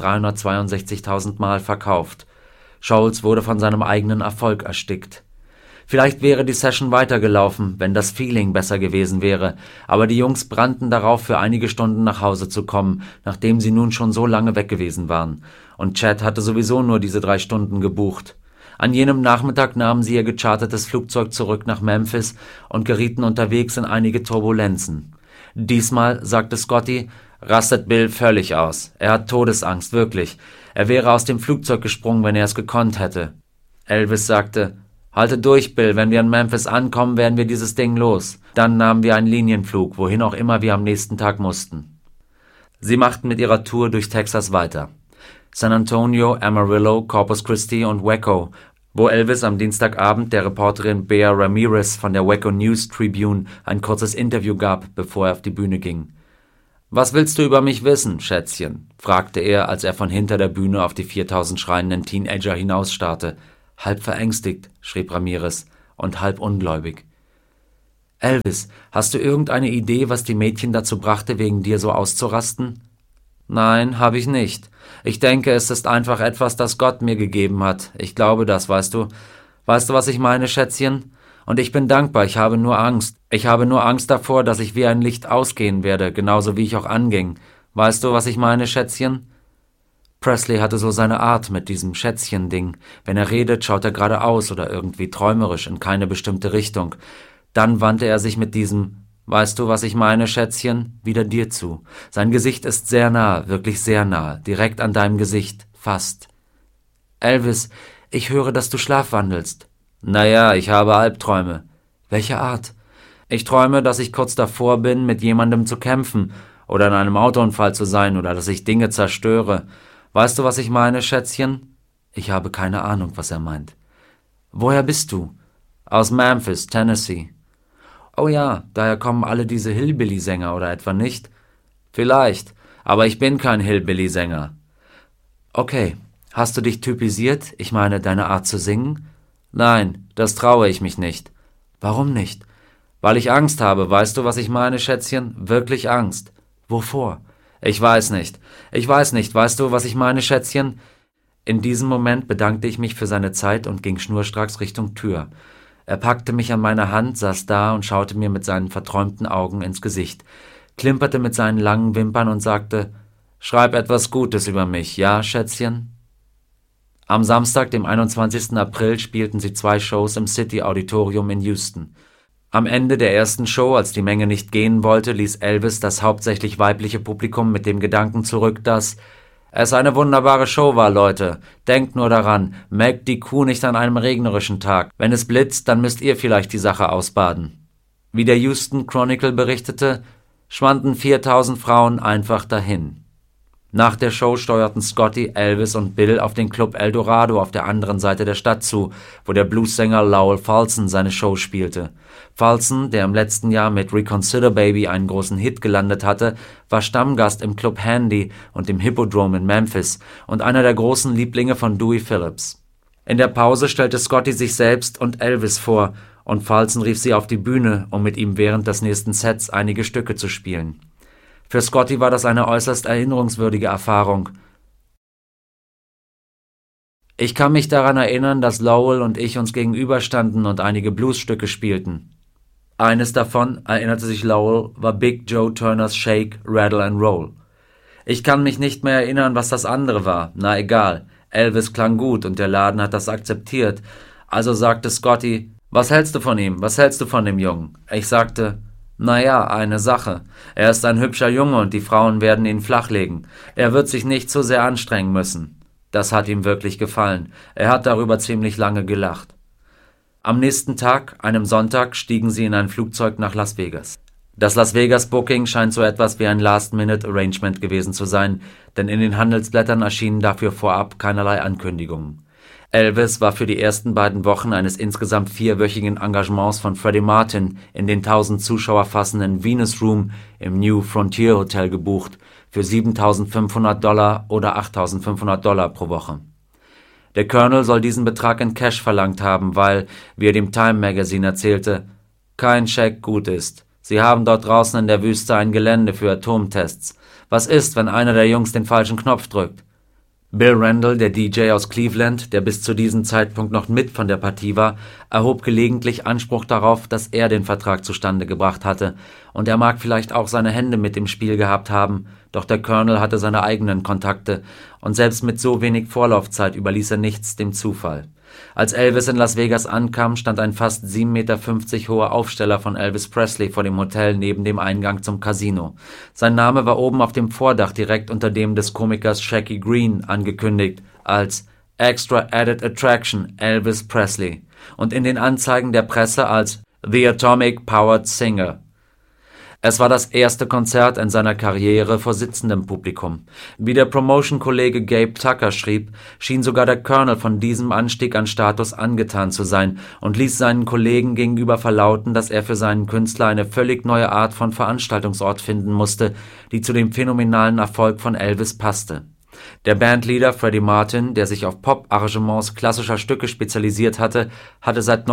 362.000 Mal verkauft. Sholes wurde von seinem eigenen Erfolg erstickt. Vielleicht wäre die Session weitergelaufen, wenn das Feeling besser gewesen wäre, aber die Jungs brannten darauf, für einige Stunden nach Hause zu kommen, nachdem sie nun schon so lange weg gewesen waren. Und Chet hatte sowieso nur diese 3 Stunden gebucht. An jenem Nachmittag nahmen sie ihr gechartertes Flugzeug zurück nach Memphis und gerieten unterwegs in einige Turbulenzen. Diesmal, sagte Scotty, rastet Bill völlig aus. Er hat Todesangst, wirklich. Er wäre aus dem Flugzeug gesprungen, wenn er es gekonnt hätte. Elvis sagte, Halte durch, Bill, wenn wir in Memphis ankommen, werden wir dieses Ding los. Dann nahmen wir einen Linienflug, wohin auch immer wir am nächsten Tag mussten. Sie machten mit ihrer Tour durch Texas weiter. San Antonio, Amarillo, Corpus Christi und Waco, wo Elvis am Dienstagabend der Reporterin Bea Ramirez von der Waco News Tribune ein kurzes Interview gab, bevor er auf die Bühne ging. »Was willst du über mich wissen, Schätzchen?« fragte er, als er von hinter der Bühne auf die 4000 schreienden Teenager hinausstarrte. Halb verängstigt, schrieb Ramirez, und halb ungläubig. »Elvis, hast du irgendeine Idee, was die Mädchen dazu brachte, wegen dir so auszurasten?« »Nein, habe ich nicht. Ich denke, es ist einfach etwas, das Gott mir gegeben hat. Ich glaube das, weißt du. Weißt du, was ich meine, Schätzchen? Und ich bin dankbar, ich habe nur Angst. Ich habe nur Angst davor, dass ich wie ein Licht ausgehen werde, genauso wie ich auch anging. Weißt du, was ich meine, Schätzchen?« Presley hatte so seine Art mit diesem Schätzchen-Ding. Wenn er redet, schaut er geradeaus oder irgendwie träumerisch in keine bestimmte Richtung. Dann wandte er sich mit diesem »Weißt du, was ich meine, Schätzchen?« wieder dir zu. Sein Gesicht ist sehr nah, wirklich sehr nah, direkt an deinem Gesicht, fast. »Elvis, ich höre, dass du schlafwandelst.« »Naja, ich habe Albträume.« »Welche Art?« »Ich träume, dass ich kurz davor bin, mit jemandem zu kämpfen oder in einem Autounfall zu sein oder dass ich Dinge zerstöre. Weißt du, was ich meine, Schätzchen?« Ich habe keine Ahnung, was er meint. »Woher bist du?« »Aus Memphis, Tennessee.« »Oh ja, daher kommen alle diese Hillbilly-Sänger, oder etwa nicht?« »Vielleicht, aber ich bin kein Hillbilly-Sänger.« »Okay, hast du dich typisiert, ich meine, deine Art zu singen?« »Nein, das traue ich mich nicht.« »Warum nicht?« »Weil ich Angst habe, weißt du, was ich meine, Schätzchen? Wirklich Angst.« »Wovor?« »Ich weiß nicht. Ich weiß nicht, weißt du, was ich meine, Schätzchen?« In diesem Moment bedankte ich mich für seine Zeit und ging schnurstracks Richtung Tür. Er packte mich an meine Hand, saß da und schaute mir mit seinen verträumten Augen ins Gesicht, klimperte mit seinen langen Wimpern und sagte, »Schreib etwas Gutes über mich, ja, Schätzchen?« Am Samstag, dem 21. April, spielten sie 2 Shows im City Auditorium in Houston. Am Ende der ersten Show, als die Menge nicht gehen wollte, ließ Elvis das hauptsächlich weibliche Publikum mit dem Gedanken zurück, dass es eine wunderbare Show war, Leute. Denkt nur daran, melkt die Kuh nicht an einem regnerischen Tag. Wenn es blitzt, dann müsst ihr vielleicht die Sache ausbaden. Wie der Houston Chronicle berichtete, schwanden 4000 Frauen einfach dahin. Nach der Show steuerten Scotty, Elvis und Bill auf den Club Eldorado auf der anderen Seite der Stadt zu, wo der Bluessänger Lowell Fulson seine Show spielte. Fulson, der im letzten Jahr mit Reconsider Baby einen großen Hit gelandet hatte, war Stammgast im Club Handy und im Hippodrome in Memphis und einer der großen Lieblinge von Dewey Phillips. In der Pause stellte Scotty sich selbst und Elvis vor und Fulson rief sie auf die Bühne, um mit ihm während des nächsten Sets einige Stücke zu spielen. Für Scotty war das eine äußerst erinnerungswürdige Erfahrung. Ich kann mich daran erinnern, dass Lowell und ich uns gegenüberstanden und einige Bluesstücke spielten. Eines davon, erinnerte sich Lowell, war Big Joe Turners Shake, Rattle and Roll. Ich kann mich nicht mehr erinnern, was das andere war. Na egal, Elvis klang gut und der Laden hat das akzeptiert. Also sagte Scotty, was hältst du von ihm? Was hältst du von dem Jungen? Ich sagte, naja, eine Sache. Er ist ein hübscher Junge und die Frauen werden ihn flachlegen. Er wird sich nicht zu sehr anstrengen müssen. Das hat ihm wirklich gefallen. Er hat darüber ziemlich lange gelacht. Am nächsten Tag, einem Sonntag, stiegen sie in ein Flugzeug nach Las Vegas. Das Las Vegas Booking scheint so etwas wie ein Last-Minute-Arrangement gewesen zu sein, denn in den Handelsblättern erschienen dafür vorab keinerlei Ankündigungen. Elvis war für die ersten beiden Wochen eines insgesamt 4-wöchigen Engagements von Freddie Martin in den 1000 Zuschauer fassenden Venus Room im New Frontier Hotel gebucht für $7.500 oder $8.500 pro Woche. Der Colonel soll diesen Betrag in Cash verlangt haben, weil, wie er dem Time Magazine erzählte, kein Scheck gut ist. Sie haben dort draußen in der Wüste ein Gelände für Atomtests. Was ist, wenn einer der Jungs den falschen Knopf drückt? Bill Randall, der DJ aus Cleveland, der bis zu diesem Zeitpunkt noch mit von der Partie war, erhob gelegentlich Anspruch darauf, dass er den Vertrag zustande gebracht hatte, und er mag vielleicht auch seine Hände mit im Spiel gehabt haben, doch der Colonel hatte seine eigenen Kontakte, und selbst mit so wenig Vorlaufzeit überließ er nichts dem Zufall. Als Elvis in Las Vegas ankam, stand ein fast 7,50 Meter hoher Aufsteller von Elvis Presley vor dem Hotel neben dem Eingang zum Casino. Sein Name war oben auf dem Vordach direkt unter dem des Komikers Shaggy Greene angekündigt als Extra Added Attraction Elvis Presley und in den Anzeigen der Presse als The Atomic Powered Singer. Es war das erste Konzert in seiner Karriere vor sitzendem Publikum. Wie der Promotion-Kollege Gabe Tucker schrieb, schien sogar der Colonel von diesem Anstieg an Status angetan zu sein und ließ seinen Kollegen gegenüber verlauten, dass er für seinen Künstler eine völlig neue Art von Veranstaltungsort finden musste, die zu dem phänomenalen Erfolg von Elvis passte. Der Bandleader Freddie Martin, der sich auf Pop-Arrangements klassischer Stücke spezialisiert hatte, hatte seit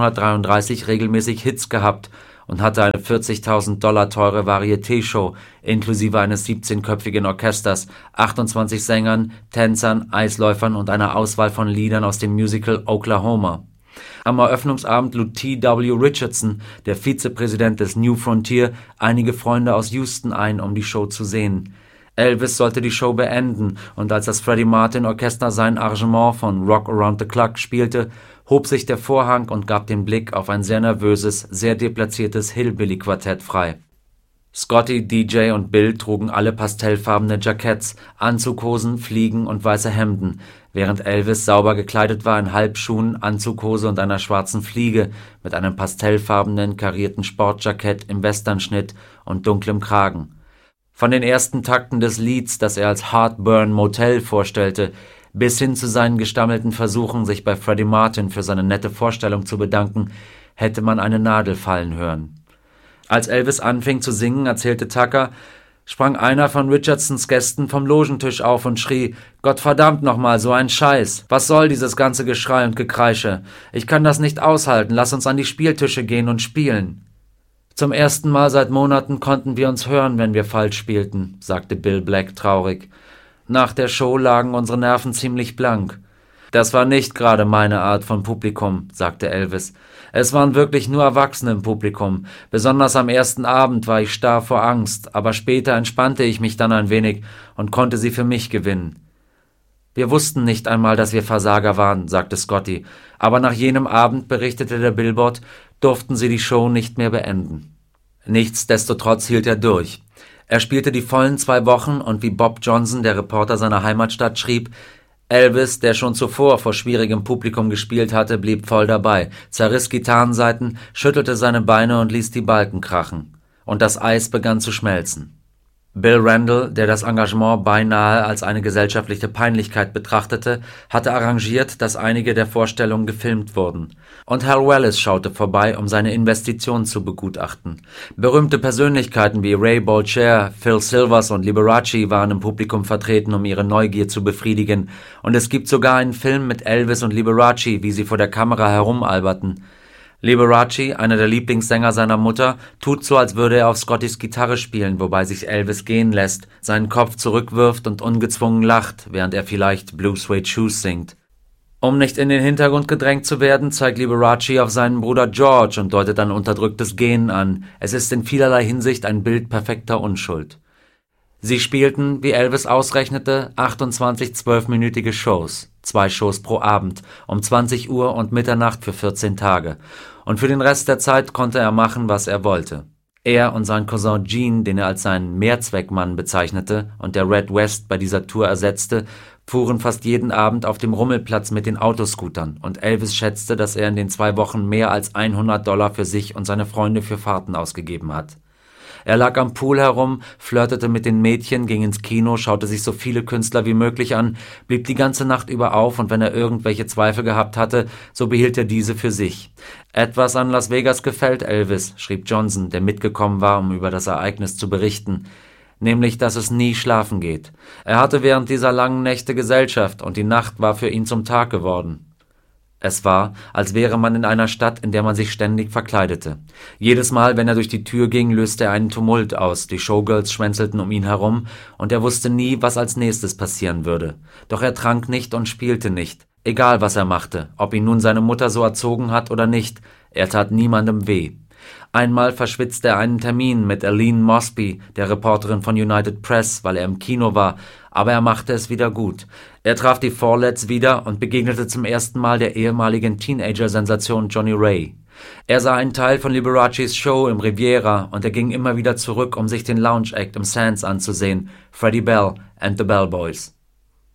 1933 regelmäßig Hits gehabt und hatte eine $40.000 teure Varieté-Show inklusive eines 17-köpfigen Orchesters, 28 Sängern, Tänzern, Eisläufern und einer Auswahl von Liedern aus dem Musical Oklahoma. Am Eröffnungsabend lud T.W. Richardson, der Vizepräsident des New Frontier, einige Freunde aus Houston ein, um die Show zu sehen. Elvis sollte die Show beenden, und als das Freddie Martin Orchester sein Arrangement von Rock Around the Clock spielte, hob sich der Vorhang und gab den Blick auf ein sehr nervöses, sehr deplatziertes Hillbilly-Quartett frei. Scotty, DJ und Bill trugen alle pastellfarbene Jacketts, Anzughosen, Fliegen und weiße Hemden, während Elvis sauber gekleidet war in Halbschuhen, Anzughose und einer schwarzen Fliege mit einem pastellfarbenen, karierten Sportjackett im Westernschnitt und dunklem Kragen. Von den ersten Takten des Lieds, das er als Heartburn Motel vorstellte, bis hin zu seinen gestammelten Versuchen, sich bei Freddie Martin für seine nette Vorstellung zu bedanken, hätte man eine Nadel fallen hören. Als Elvis anfing zu singen, erzählte Tucker, sprang einer von Richardsons Gästen vom Logentisch auf und schrie, »Gottverdammt nochmal, so ein Scheiß! Was soll dieses ganze Geschrei und Gekreische? Ich kann das nicht aushalten, lass uns an die Spieltische gehen und spielen!« »Zum ersten Mal seit Monaten konnten wir uns hören, wenn wir falsch spielten«, sagte Bill Black traurig. »Nach der Show lagen unsere Nerven ziemlich blank.« »Das war nicht gerade meine Art von Publikum«, sagte Elvis. »Es waren wirklich nur Erwachsene im Publikum. Besonders am ersten Abend war ich starr vor Angst, aber später entspannte ich mich dann ein wenig und konnte sie für mich gewinnen.« »Wir wussten nicht einmal, dass wir Versager waren«, sagte Scotty, aber nach jenem Abend, berichtete der Billboard, durften sie die Show nicht mehr beenden. Nichtsdestotrotz hielt er durch. Er spielte die vollen 2 Wochen und wie Bob Johnson, der Reporter seiner Heimatstadt, schrieb, Elvis, der schon zuvor vor schwierigem Publikum gespielt hatte, blieb voll dabei, zerriss Gitarrensaiten, schüttelte seine Beine und ließ die Balken krachen. Und das Eis begann zu schmelzen. Bill Randall, der das Engagement beinahe als eine gesellschaftliche Peinlichkeit betrachtete, hatte arrangiert, dass einige der Vorstellungen gefilmt wurden. Und Hal Wallis schaute vorbei, um seine Investition zu begutachten. Berühmte Persönlichkeiten wie Ray Bolcher, Phil Silvers und Liberace waren im Publikum vertreten, um ihre Neugier zu befriedigen. Und es gibt sogar einen Film mit Elvis und Liberace, wie sie vor der Kamera herumalberten. Liberace, einer der Lieblingssänger seiner Mutter, tut so, als würde er auf Scottys Gitarre spielen, wobei sich Elvis gehen lässt, seinen Kopf zurückwirft und ungezwungen lacht, während er vielleicht Blue Suede Shoes singt. Um nicht in den Hintergrund gedrängt zu werden, zeigt Liberace auf seinen Bruder George und deutet ein unterdrücktes Gähnen an. Es ist in vielerlei Hinsicht ein Bild perfekter Unschuld. Sie spielten, wie Elvis ausrechnete, 28 12-minütige Shows, 2 Shows pro Abend, um 20 Uhr und Mitternacht für 14 Tage. Und für den Rest der Zeit konnte er machen, was er wollte. Er und sein Cousin Gene, den er als seinen Mehrzweckmann bezeichnete und der Red West bei dieser Tour ersetzte, fuhren fast jeden Abend auf dem Rummelplatz mit den Autoscootern, und Elvis schätzte, dass er in den 2 Wochen mehr als $100 für sich und seine Freunde für Fahrten ausgegeben hat. Er lag am Pool herum, flirtete mit den Mädchen, ging ins Kino, schaute sich so viele Künstler wie möglich an, blieb die ganze Nacht über auf, und wenn er irgendwelche Zweifel gehabt hatte, so behielt er diese für sich. »Etwas an Las Vegas gefällt Elvis«, schrieb Johnson, der mitgekommen war, um über das Ereignis zu berichten, »nämlich, dass es nie schlafen geht. Er hatte während dieser langen Nächte Gesellschaft, und die Nacht war für ihn zum Tag geworden.« Es war, als wäre man in einer Stadt, in der man sich ständig verkleidete. Jedes Mal, wenn er durch die Tür ging, löste er einen Tumult aus, die Showgirls schwänzelten um ihn herum, und er wusste nie, was als nächstes passieren würde. Doch er trank nicht und spielte nicht, egal was er machte, ob ihn nun seine Mutter so erzogen hat oder nicht, er tat niemandem weh. Einmal verschwitzte er einen Termin mit Aline Mosby, der Reporterin von United Press, weil er im Kino war, aber er machte es wieder gut. Er traf die Follets wieder und begegnete zum ersten Mal der ehemaligen Teenager-Sensation Johnny Ray. Er sah einen Teil von Liberaces Show im Riviera, und er ging immer wieder zurück, um sich den Lounge-Act im Sands anzusehen, Freddie Bell and the Bellboys.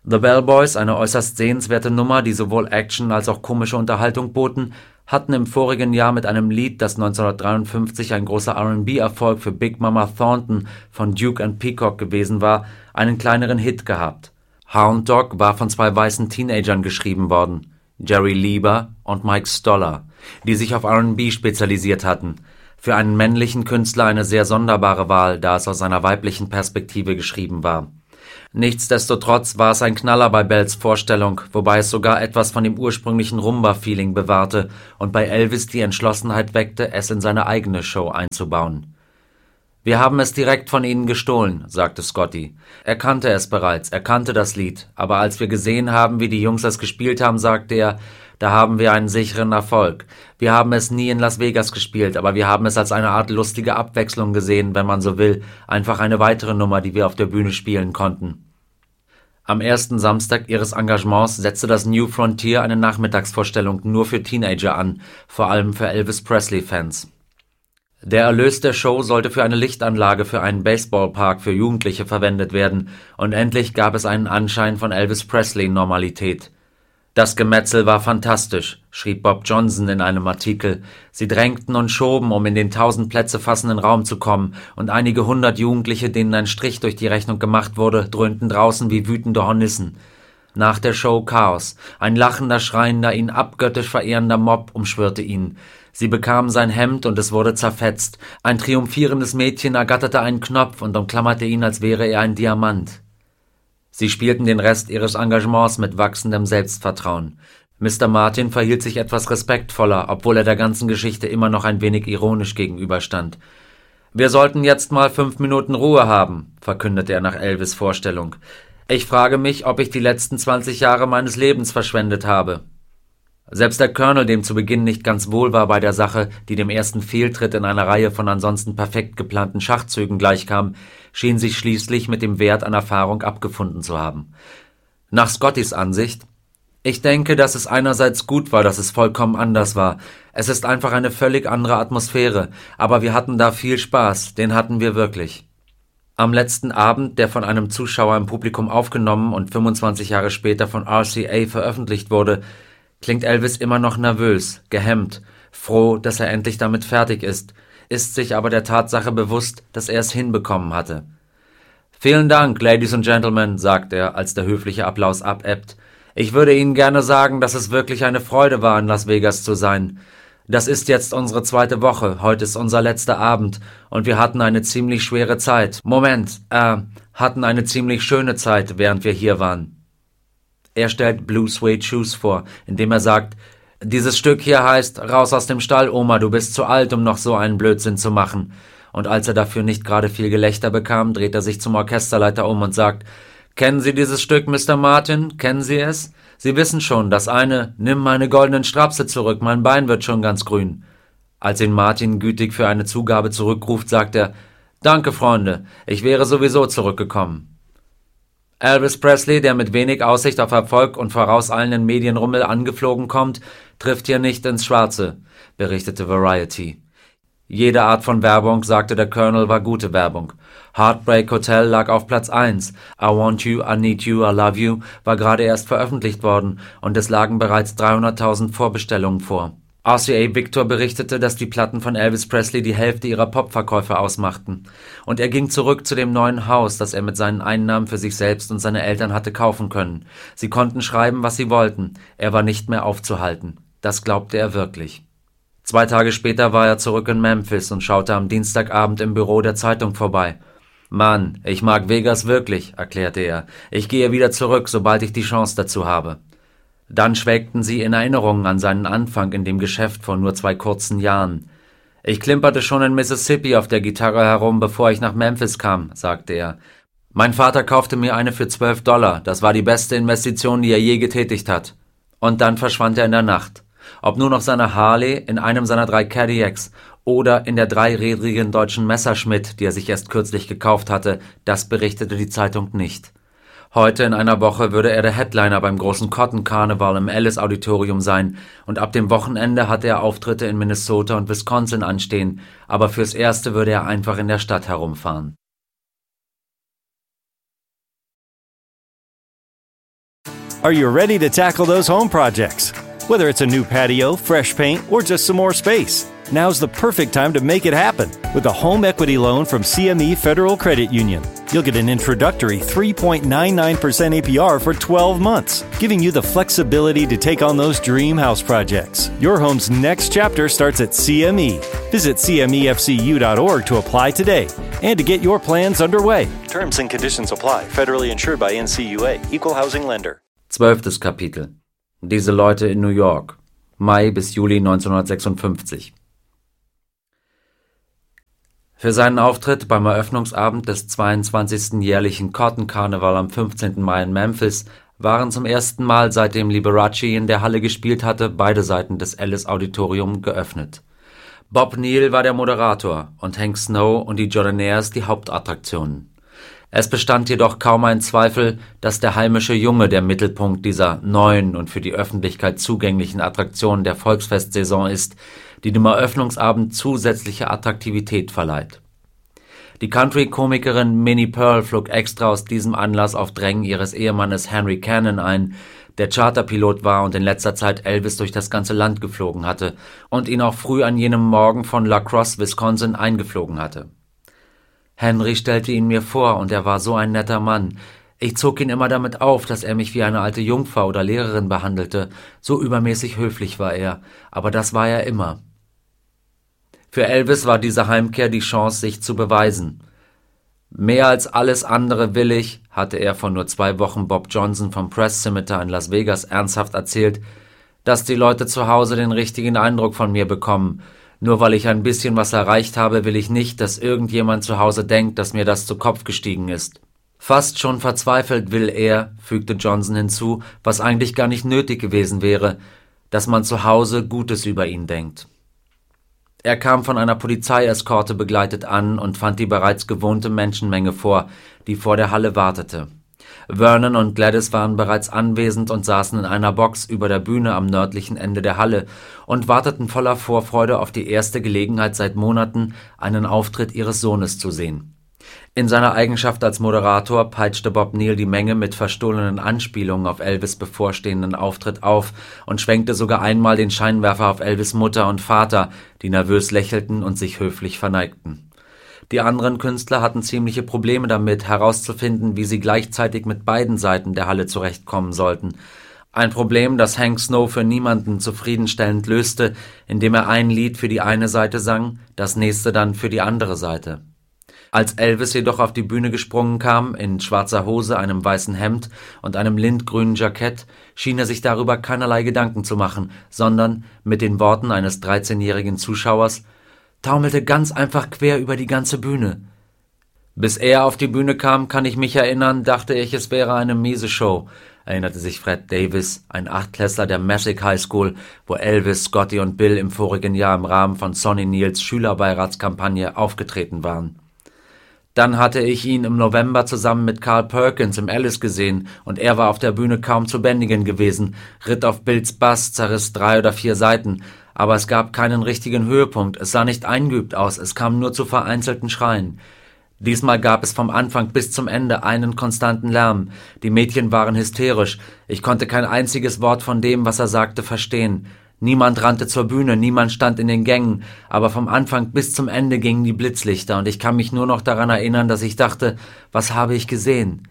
The Bellboys, eine äußerst sehenswerte Nummer, die sowohl Action als auch komische Unterhaltung boten, hatten im vorigen Jahr mit einem Lied, das 1953 ein großer R&B-Erfolg für Big Mama Thornton von Duke and Peacock gewesen war, einen kleineren Hit gehabt. Hound Dog war von zwei weißen Teenagern geschrieben worden, Jerry Lieber und Mike Stoller, die sich auf R&B spezialisiert hatten. Für einen männlichen Künstler eine sehr sonderbare Wahl, da es aus einer weiblichen Perspektive geschrieben war. Nichtsdestotrotz war es ein Knaller bei Bells Vorstellung, wobei es sogar etwas von dem ursprünglichen Rumba-Feeling bewahrte und bei Elvis die Entschlossenheit weckte, es in seine eigene Show einzubauen. »Wir haben es direkt von Ihnen gestohlen«, sagte Scotty. Er kannte es bereits, er kannte das Lied, aber als wir gesehen haben, wie die Jungs es gespielt haben, sagte er, da haben wir einen sicheren Erfolg. Wir haben es nie in Las Vegas gespielt, aber wir haben es als eine Art lustige Abwechslung gesehen, wenn man so will, einfach eine weitere Nummer, die wir auf der Bühne spielen konnten. Am ersten Samstag ihres Engagements setzte das New Frontier eine Nachmittagsvorstellung nur für Teenager an, vor allem für Elvis Presley-Fans. Der Erlös der Show sollte für eine Lichtanlage für einen Baseballpark für Jugendliche verwendet werden, und endlich gab es einen Anschein von Elvis Presley-Normalität. »Das Gemetzel war fantastisch«, schrieb Bob Johnson in einem Artikel. »Sie drängten und schoben, um in den 1000 Plätze fassenden Raum zu kommen, und einige hundert Jugendliche, denen ein Strich durch die Rechnung gemacht wurde, dröhnten draußen wie wütende Hornissen. Nach der Show Chaos. Ein lachender, schreiender, ihn abgöttisch verehrender Mob umschwirrte ihn. Sie bekamen sein Hemd und es wurde zerfetzt. Ein triumphierendes Mädchen ergatterte einen Knopf und umklammerte ihn, als wäre er ein Diamant. Sie spielten den Rest ihres Engagements mit wachsendem Selbstvertrauen. Mr. Martin verhielt sich etwas respektvoller, obwohl er der ganzen Geschichte immer noch ein wenig ironisch gegenüberstand. »Wir sollten jetzt mal 5 Minuten Ruhe haben«, verkündete er nach Elvis' Vorstellung. »Ich frage mich, ob ich die letzten 20 Jahre meines Lebens verschwendet habe.« Selbst der Colonel, dem zu Beginn nicht ganz wohl war bei der Sache, die dem ersten Fehltritt in einer Reihe von ansonsten perfekt geplanten Schachzügen gleichkam, schien sich schließlich mit dem Wert an Erfahrung abgefunden zu haben. Nach Scottys Ansicht: »Ich denke, dass es einerseits gut war, dass es vollkommen anders war. Es ist einfach eine völlig andere Atmosphäre, aber wir hatten da viel Spaß, den hatten wir wirklich.« Am letzten Abend, der von einem Zuschauer im Publikum aufgenommen und 25 Jahre später von RCA veröffentlicht wurde, klingt Elvis immer noch nervös, gehemmt, froh, dass er endlich damit fertig ist sich aber der Tatsache bewusst, dass er es hinbekommen hatte. »Vielen Dank, Ladies and Gentlemen«, sagt er, als der höfliche Applaus abebbt. »Ich würde Ihnen gerne sagen, dass es wirklich eine Freude war, in Las Vegas zu sein. Das ist jetzt unsere 2. Woche, heute ist unser letzter Abend, und wir hatten eine ziemlich schwere Zeit. Hatten eine ziemlich schöne Zeit, während wir hier waren.« Er stellt Blue Suede Shoes vor, indem er sagt, »Dieses Stück hier heißt »Raus aus dem Stall, Oma, du bist zu alt, um noch so einen Blödsinn zu machen.« Und als er dafür nicht gerade viel Gelächter bekam, dreht er sich zum Orchesterleiter um und sagt, »Kennen Sie dieses Stück, Mr. Martin? Kennen Sie es? Sie wissen schon, das eine, »Nimm meine goldenen Strapse zurück, mein Bein wird schon ganz grün.« Als ihn Martin gütig für eine Zugabe zurückruft, sagt er, »Danke, Freunde, ich wäre sowieso zurückgekommen.« Elvis Presley, der mit wenig Aussicht auf Erfolg und vorauseilenden Medienrummel angeflogen kommt, trifft hier nicht ins Schwarze, berichtete Variety. Jede Art von Werbung, sagte der Colonel, war gute Werbung. Heartbreak Hotel lag auf Platz 1, I Want You, I Need You, I Love You war gerade erst veröffentlicht worden und es lagen bereits 300.000 Vorbestellungen vor. RCA Victor berichtete, dass die Platten von Elvis Presley die Hälfte ihrer Popverkäufe ausmachten. Und er ging zurück zu dem neuen Haus, das er mit seinen Einnahmen für sich selbst und seine Eltern hatte kaufen können. Sie konnten schreiben, was sie wollten. Er war nicht mehr aufzuhalten. Das glaubte er wirklich. 2 Tage später war er zurück in Memphis und schaute am Dienstagabend im Büro der Zeitung vorbei. »Mann, ich mag Vegas wirklich«, erklärte er. »Ich gehe wieder zurück, sobald ich die Chance dazu habe.« Dann schwelgten sie in Erinnerungen an seinen Anfang in dem Geschäft vor nur 2 kurzen Jahren. »Ich klimperte schon in Mississippi auf der Gitarre herum, bevor ich nach Memphis kam«, sagte er. »Mein Vater kaufte mir eine für $12. Das war die beste Investition, die er je getätigt hat.« Und dann verschwand er in der Nacht. Ob nun auf seiner Harley, in einem seiner 3 Cadillacs oder in der 3-rädrigen deutschen Messerschmitt, die er sich erst kürzlich gekauft hatte, das berichtete die Zeitung nicht. Heute in einer Woche würde er der Headliner beim großen Cotton Carnival im Ellis Auditorium sein und ab dem Wochenende hatte er Auftritte in Minnesota und Wisconsin anstehen, aber fürs Erste würde er einfach in der Stadt herumfahren. Are you ready to tackle those home projects? Whether it's a new patio, fresh paint, or just some more space, now's the perfect time to make it happen with a home equity loan from CME Federal Credit Union. You'll get an introductory 3.99% APR for 12 months, giving you the flexibility to take on those dream house projects. Your home's next chapter starts at CME. Visit CMEFCU.org to apply today and to get your plans underway. Terms and conditions apply. Federally insured by NCUA. Equal housing lender. 12. Kapitel. Diese Leute in New York. Mai bis Juli 1956. Für seinen Auftritt beim Eröffnungsabend des 22. jährlichen Cotton Carnival am 15. Mai in Memphis waren zum ersten Mal, seitdem Liberace in der Halle gespielt hatte, beide Seiten des Ellis Auditorium geöffnet. Bob Neal war der Moderator und Hank Snow und die Jordanaires die Hauptattraktionen. Es bestand jedoch kaum ein Zweifel, dass der heimische Junge der Mittelpunkt dieser neuen und für die Öffentlichkeit zugänglichen Attraktion der Volksfestsaison ist, die dem Eröffnungsabend zusätzliche Attraktivität verleiht. Die Country-Komikerin Minnie Pearl flog extra aus diesem Anlass auf Drängen ihres Ehemannes Henry Cannon ein, der Charterpilot war und in letzter Zeit Elvis durch das ganze Land geflogen hatte und ihn auch früh an jenem Morgen von La Crosse, Wisconsin, eingeflogen hatte. Henry stellte ihn mir vor, und er war so ein netter Mann. Ich zog ihn immer damit auf, dass er mich wie eine alte Jungfer oder Lehrerin behandelte. So übermäßig höflich war er, aber das war er immer. Für Elvis war diese Heimkehr die Chance, sich zu beweisen. Mehr als alles andere willig, hatte er vor nur 2 Wochen Bob Johnson vom Press Scimitar in Las Vegas ernsthaft erzählt, dass die Leute zu Hause den richtigen Eindruck von mir bekommen. Nur weil ich ein bisschen was erreicht habe, will ich nicht, dass irgendjemand zu Hause denkt, dass mir das zu Kopf gestiegen ist. Fast schon verzweifelt will er, fügte Johnson hinzu, was eigentlich gar nicht nötig gewesen wäre, dass man zu Hause Gutes über ihn denkt. Er kam von einer Polizeieskorte begleitet an und fand die bereits gewohnte Menschenmenge vor, die vor der Halle wartete. Vernon und Gladys waren bereits anwesend und saßen in einer Box über der Bühne am nördlichen Ende der Halle und warteten voller Vorfreude auf die erste Gelegenheit seit Monaten, einen Auftritt ihres Sohnes zu sehen. In seiner Eigenschaft als Moderator peitschte Bob Neal die Menge mit verstohlenen Anspielungen auf Elvis' bevorstehenden Auftritt auf und schwenkte sogar einmal den Scheinwerfer auf Elvis' Mutter und Vater, die nervös lächelten und sich höflich verneigten. Die anderen Künstler hatten ziemliche Probleme damit, herauszufinden, wie sie gleichzeitig mit beiden Seiten der Halle zurechtkommen sollten. Ein Problem, das Hank Snow für niemanden zufriedenstellend löste, indem er ein Lied für die eine Seite sang, das nächste dann für die andere Seite. Als Elvis jedoch auf die Bühne gesprungen kam, in schwarzer Hose, einem weißen Hemd und einem lindgrünen Jackett, schien er sich darüber keinerlei Gedanken zu machen, sondern, mit den Worten eines 13-jährigen Zuschauers, taumelte ganz einfach quer über die ganze Bühne. Bis er auf die Bühne kam, kann ich mich erinnern, dachte ich, es wäre eine miese Show, erinnerte sich Fred Davis, ein Achtklässler der Messick High School, wo Elvis, Scotty und Bill im vorigen Jahr im Rahmen von Sonny Neals Schülerbeiratskampagne aufgetreten waren. Dann hatte ich ihn im November zusammen mit Carl Perkins im Alice gesehen, und er war auf der Bühne kaum zu bändigen gewesen, ritt auf Bills Bass, zerriss 3 oder 4 Seiten, aber es gab keinen richtigen Höhepunkt, es sah nicht eingeübt aus, es kam nur zu vereinzelten Schreien. Diesmal gab es vom Anfang bis zum Ende einen konstanten Lärm, die Mädchen waren hysterisch, ich konnte kein einziges Wort von dem, was er sagte, verstehen. Niemand rannte zur Bühne, niemand stand in den Gängen, aber vom Anfang bis zum Ende gingen die Blitzlichter, und ich kann mich nur noch daran erinnern, dass ich dachte, was habe ich gesehen?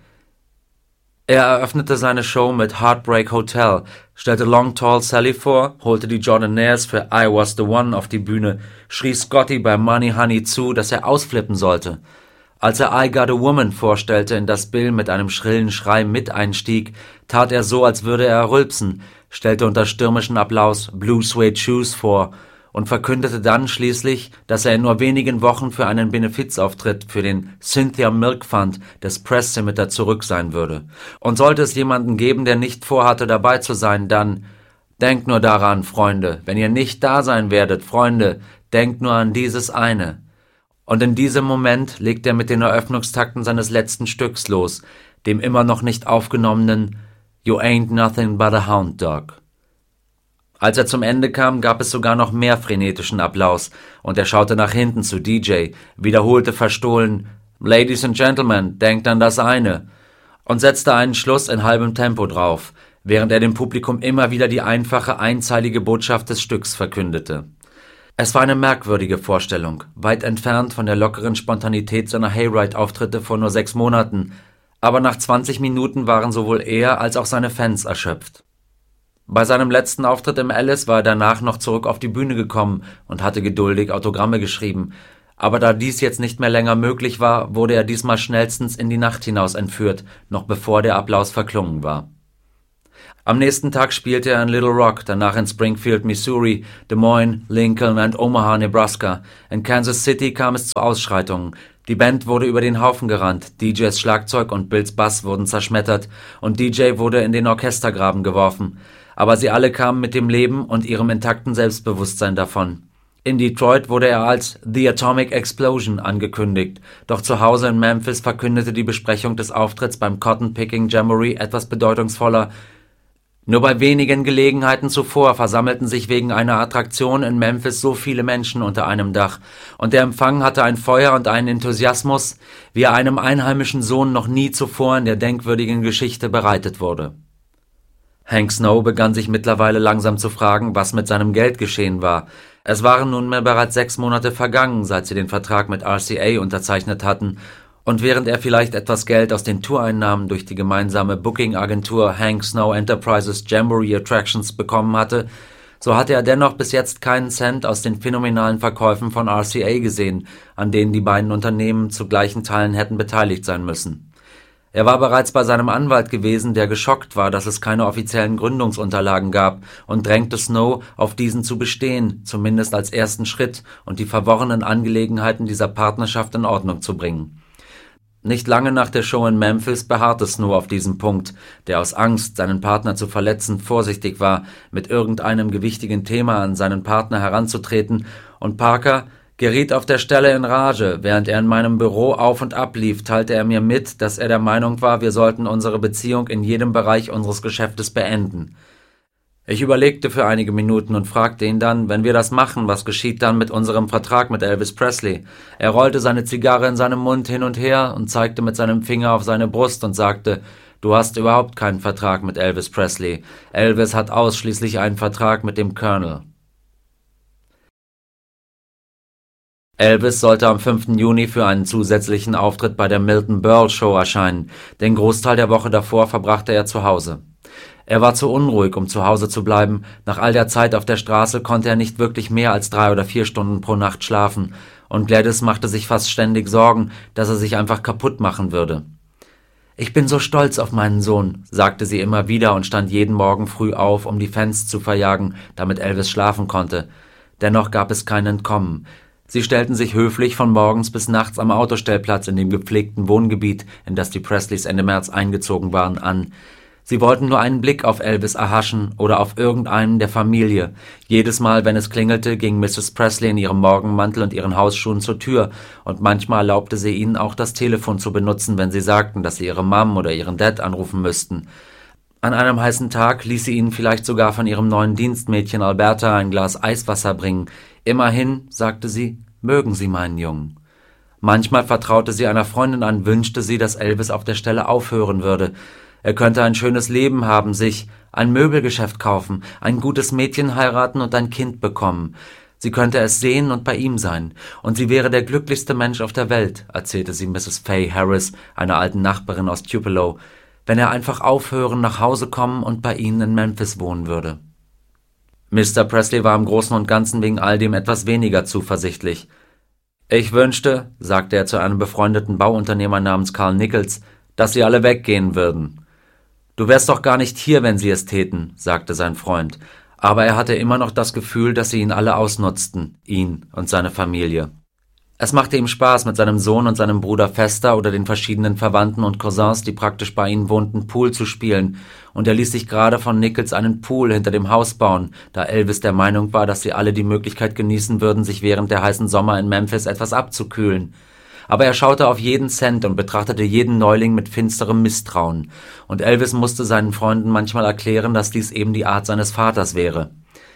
Er eröffnete seine Show mit Heartbreak Hotel, stellte Long Tall Sally vor, holte die Jordanaires für I Was the One auf die Bühne, schrie Scotty bei Money Honey zu, dass er ausflippen sollte. Als er I Got a Woman vorstellte, in das Bill mit einem schrillen Schrei mit einstieg, tat er so, als würde er rülpsen, stellte unter stürmischen Applaus Blue Suede Shoes vor und verkündete dann schließlich, dass er in nur wenigen Wochen für einen Benefizauftritt für den Cynthia Milk Fund des Press Scimitar zurück sein würde. Und sollte es jemanden geben, der nicht vorhatte, dabei zu sein, dann denkt nur daran, Freunde, wenn ihr nicht da sein werdet, Freunde, denkt nur an dieses eine. Und in diesem Moment legt er mit den Eröffnungstakten seines letzten Stücks los, dem immer noch nicht aufgenommenen You Ain't Nothing But a Hound Dog. Als er zum Ende kam, gab es sogar noch mehr frenetischen Applaus, und er schaute nach hinten zu DJ, wiederholte verstohlen Ladies and Gentlemen, denkt an das eine, und setzte einen Schluss in halbem Tempo drauf. während er dem Publikum immer wieder die einfache, einzeilige Botschaft des Stücks verkündete. Es war eine merkwürdige Vorstellung, weit entfernt von der lockeren Spontanität seiner Hayride-Auftritte vor nur 6 Monaten, aber nach 20 Minuten waren sowohl er als auch seine Fans erschöpft. Bei seinem letzten Auftritt im Alice war er danach noch zurück auf die Bühne gekommen und hatte geduldig Autogramme geschrieben, aber da dies jetzt nicht mehr länger möglich war, wurde er diesmal schnellstens in die Nacht hinaus entführt, noch bevor der Applaus verklungen war. Am nächsten Tag spielte er in Little Rock, danach in Springfield, Missouri, Des Moines, Lincoln und Omaha, Nebraska. In Kansas City kam es zu Ausschreitungen. Die Band wurde über den Haufen gerannt, DJs Schlagzeug und Bills Bass wurden zerschmettert und DJ wurde in den Orchestergraben geworfen. Aber sie alle kamen mit dem Leben und ihrem intakten Selbstbewusstsein davon. In Detroit wurde er als The Atomic Explosion angekündigt, doch zu Hause in Memphis verkündete die Besprechung des Auftritts beim Cotton Picking Jamboree etwas bedeutungsvoller: Nur bei wenigen Gelegenheiten zuvor versammelten sich wegen einer Attraktion in Memphis so viele Menschen unter einem Dach, und der Empfang hatte ein Feuer und einen Enthusiasmus, wie er einem einheimischen Sohn noch nie zuvor in der denkwürdigen Geschichte bereitet wurde. Hank Snow begann sich mittlerweile langsam zu fragen, was mit seinem Geld geschehen war. Es waren nunmehr bereits 6 Monate vergangen, seit sie den Vertrag mit RCA unterzeichnet hatten, und während er vielleicht etwas Geld aus den Toureinnahmen durch die gemeinsame Booking-Agentur Hank Snow Enterprises Jamboree Attractions bekommen hatte, so hatte er dennoch bis jetzt keinen Cent aus den phänomenalen Verkäufen von RCA gesehen, an denen die beiden Unternehmen zu gleichen Teilen hätten beteiligt sein müssen. Er war bereits bei seinem Anwalt gewesen, der geschockt war, dass es keine offiziellen Gründungsunterlagen gab, und drängte Snow, auf diesen zu bestehen, zumindest als ersten Schritt, und die verworrenen Angelegenheiten dieser Partnerschaft in Ordnung zu bringen. Nicht lange nach der Show in Memphis beharrte Snow auf diesem Punkt, der aus Angst, seinen Partner zu verletzen, vorsichtig war, mit irgendeinem gewichtigen Thema an seinen Partner heranzutreten, und Parker geriet auf der Stelle in Rage. Während er in meinem Büro auf und ab lief, teilte er mir mit, dass er der Meinung war, wir sollten unsere Beziehung in jedem Bereich unseres Geschäftes beenden. Ich überlegte für einige Minuten und fragte ihn dann: Wenn wir das machen, was geschieht dann mit unserem Vertrag mit Elvis Presley? Er rollte seine Zigarre in seinem Mund hin und her und zeigte mit seinem Finger auf seine Brust und sagte: Du hast überhaupt keinen Vertrag mit Elvis Presley. Elvis hat ausschließlich einen Vertrag mit dem Colonel. Elvis sollte am 5. Juni für einen zusätzlichen Auftritt bei der Milton Berle Show erscheinen. Den Großteil der Woche davor verbrachte er zu Hause. Er war zu unruhig, um zu Hause zu bleiben. Nach all der Zeit auf der Straße konnte er nicht wirklich mehr als 3 oder 4 Stunden pro Nacht schlafen. Und Gladys machte sich fast ständig Sorgen, dass er sich einfach kaputt machen würde. »Ich bin so stolz auf meinen Sohn«, sagte sie immer wieder und stand jeden Morgen früh auf, um die Fans zu verjagen, damit Elvis schlafen konnte. Dennoch gab es kein Entkommen. Sie stellten sich höflich von morgens bis nachts am Autostellplatz in dem gepflegten Wohngebiet, in das die Presleys Ende März eingezogen waren, an. Sie wollten nur einen Blick auf Elvis erhaschen oder auf irgendeinen der Familie. Jedes Mal, wenn es klingelte, ging Mrs. Presley in ihrem Morgenmantel und ihren Hausschuhen zur Tür, und manchmal erlaubte sie ihnen auch das Telefon zu benutzen, wenn sie sagten, dass sie ihre Mom oder ihren Dad anrufen müssten. An einem heißen Tag ließ sie ihnen vielleicht sogar von ihrem neuen Dienstmädchen Alberta ein Glas Eiswasser bringen. Immerhin, sagte sie, mögen Sie meinen Jungen. Manchmal vertraute sie einer Freundin an, wünschte sie, dass Elvis auf der Stelle aufhören würde. Er könnte ein schönes Leben haben, sich ein Möbelgeschäft kaufen, ein gutes Mädchen heiraten und ein Kind bekommen. Sie könnte es sehen und bei ihm sein, und sie wäre der glücklichste Mensch auf der Welt, erzählte sie Mrs. Faye Harris, einer alten Nachbarin aus Tupelo, wenn er einfach aufhören, nach Hause kommen und bei ihnen in Memphis wohnen würde. Mr. Presley war im Großen und Ganzen wegen all dem etwas weniger zuversichtlich. »Ich wünschte«, sagte er zu einem befreundeten Bauunternehmer namens Carl Nichols, »dass sie alle weggehen würden.« »Du wärst doch gar nicht hier, wenn sie es täten«, sagte sein Freund, aber er hatte immer noch das Gefühl, dass sie ihn alle ausnutzten, ihn und seine Familie. Es machte ihm Spaß, mit seinem Sohn und seinem Bruder Fester oder den verschiedenen Verwandten und Cousins, die praktisch bei ihnen wohnten, Pool zu spielen, und er ließ sich gerade von Nichols einen Pool hinter dem Haus bauen, da Elvis der Meinung war, dass sie alle die Möglichkeit genießen würden, sich während der heißen Sommer in Memphis etwas abzukühlen. Aber er schaute auf jeden Cent und betrachtete jeden Neuling mit finsterem Misstrauen, und Elvis musste seinen Freunden manchmal erklären, dass dies eben die Art seines Vaters wäre.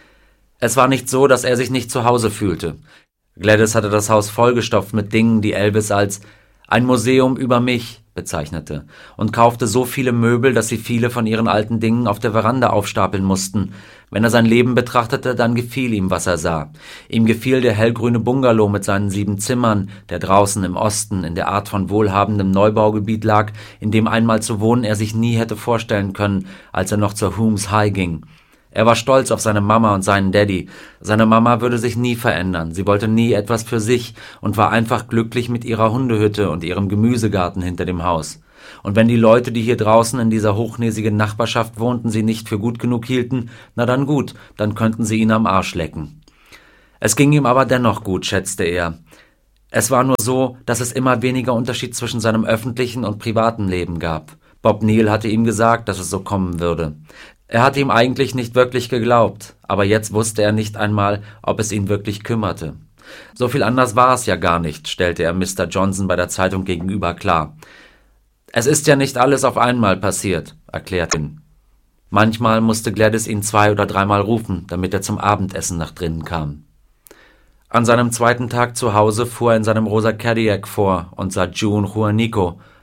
Es war nicht so, dass er sich nicht zu Hause fühlte. Gladys hatte das Haus vollgestopft mit Dingen, die Elvis als »ein Museum über mich« bezeichnete und kaufte so viele Möbel, dass sie viele von ihren alten Dingen auf der Veranda aufstapeln mussten. Wenn er sein Leben betrachtete, dann gefiel ihm, was er sah. Ihm gefiel der hellgrüne Bungalow mit seinen 7 Zimmern, der draußen im Osten in der Art von wohlhabendem Neubaugebiet lag, in dem einmal zu wohnen er sich nie hätte vorstellen können, als er noch zur Humes High ging. Er war stolz auf seine Mama und seinen Daddy. Seine Mama würde sich nie verändern. Sie wollte nie etwas für sich und war einfach glücklich mit ihrer Hundehütte und ihrem Gemüsegarten hinter dem Haus. Und wenn die Leute, die hier draußen in dieser hochnäsigen Nachbarschaft wohnten, sie nicht für gut genug hielten, na dann gut, dann könnten sie ihn am Arsch lecken. Es ging ihm aber dennoch gut, schätzte er. Es war nur so, dass es immer weniger Unterschied zwischen seinem öffentlichen und privaten Leben gab. Bob Neal hatte ihm gesagt, dass es so kommen würde. Er hatte ihm eigentlich nicht wirklich geglaubt, aber jetzt wusste er nicht einmal, ob es ihn wirklich kümmerte. So viel anders war es ja gar nicht, stellte er Mr. Johnson bei der Zeitung gegenüber klar. Es ist ja nicht alles auf einmal passiert, erklärte ihn. Manchmal musste Gladys ihn 2- oder 3-mal rufen, damit er zum Abendessen nach drinnen kam. An seinem 2. Tag zu Hause fuhr er in seinem rosa Cadillac vor und sah June Juanico,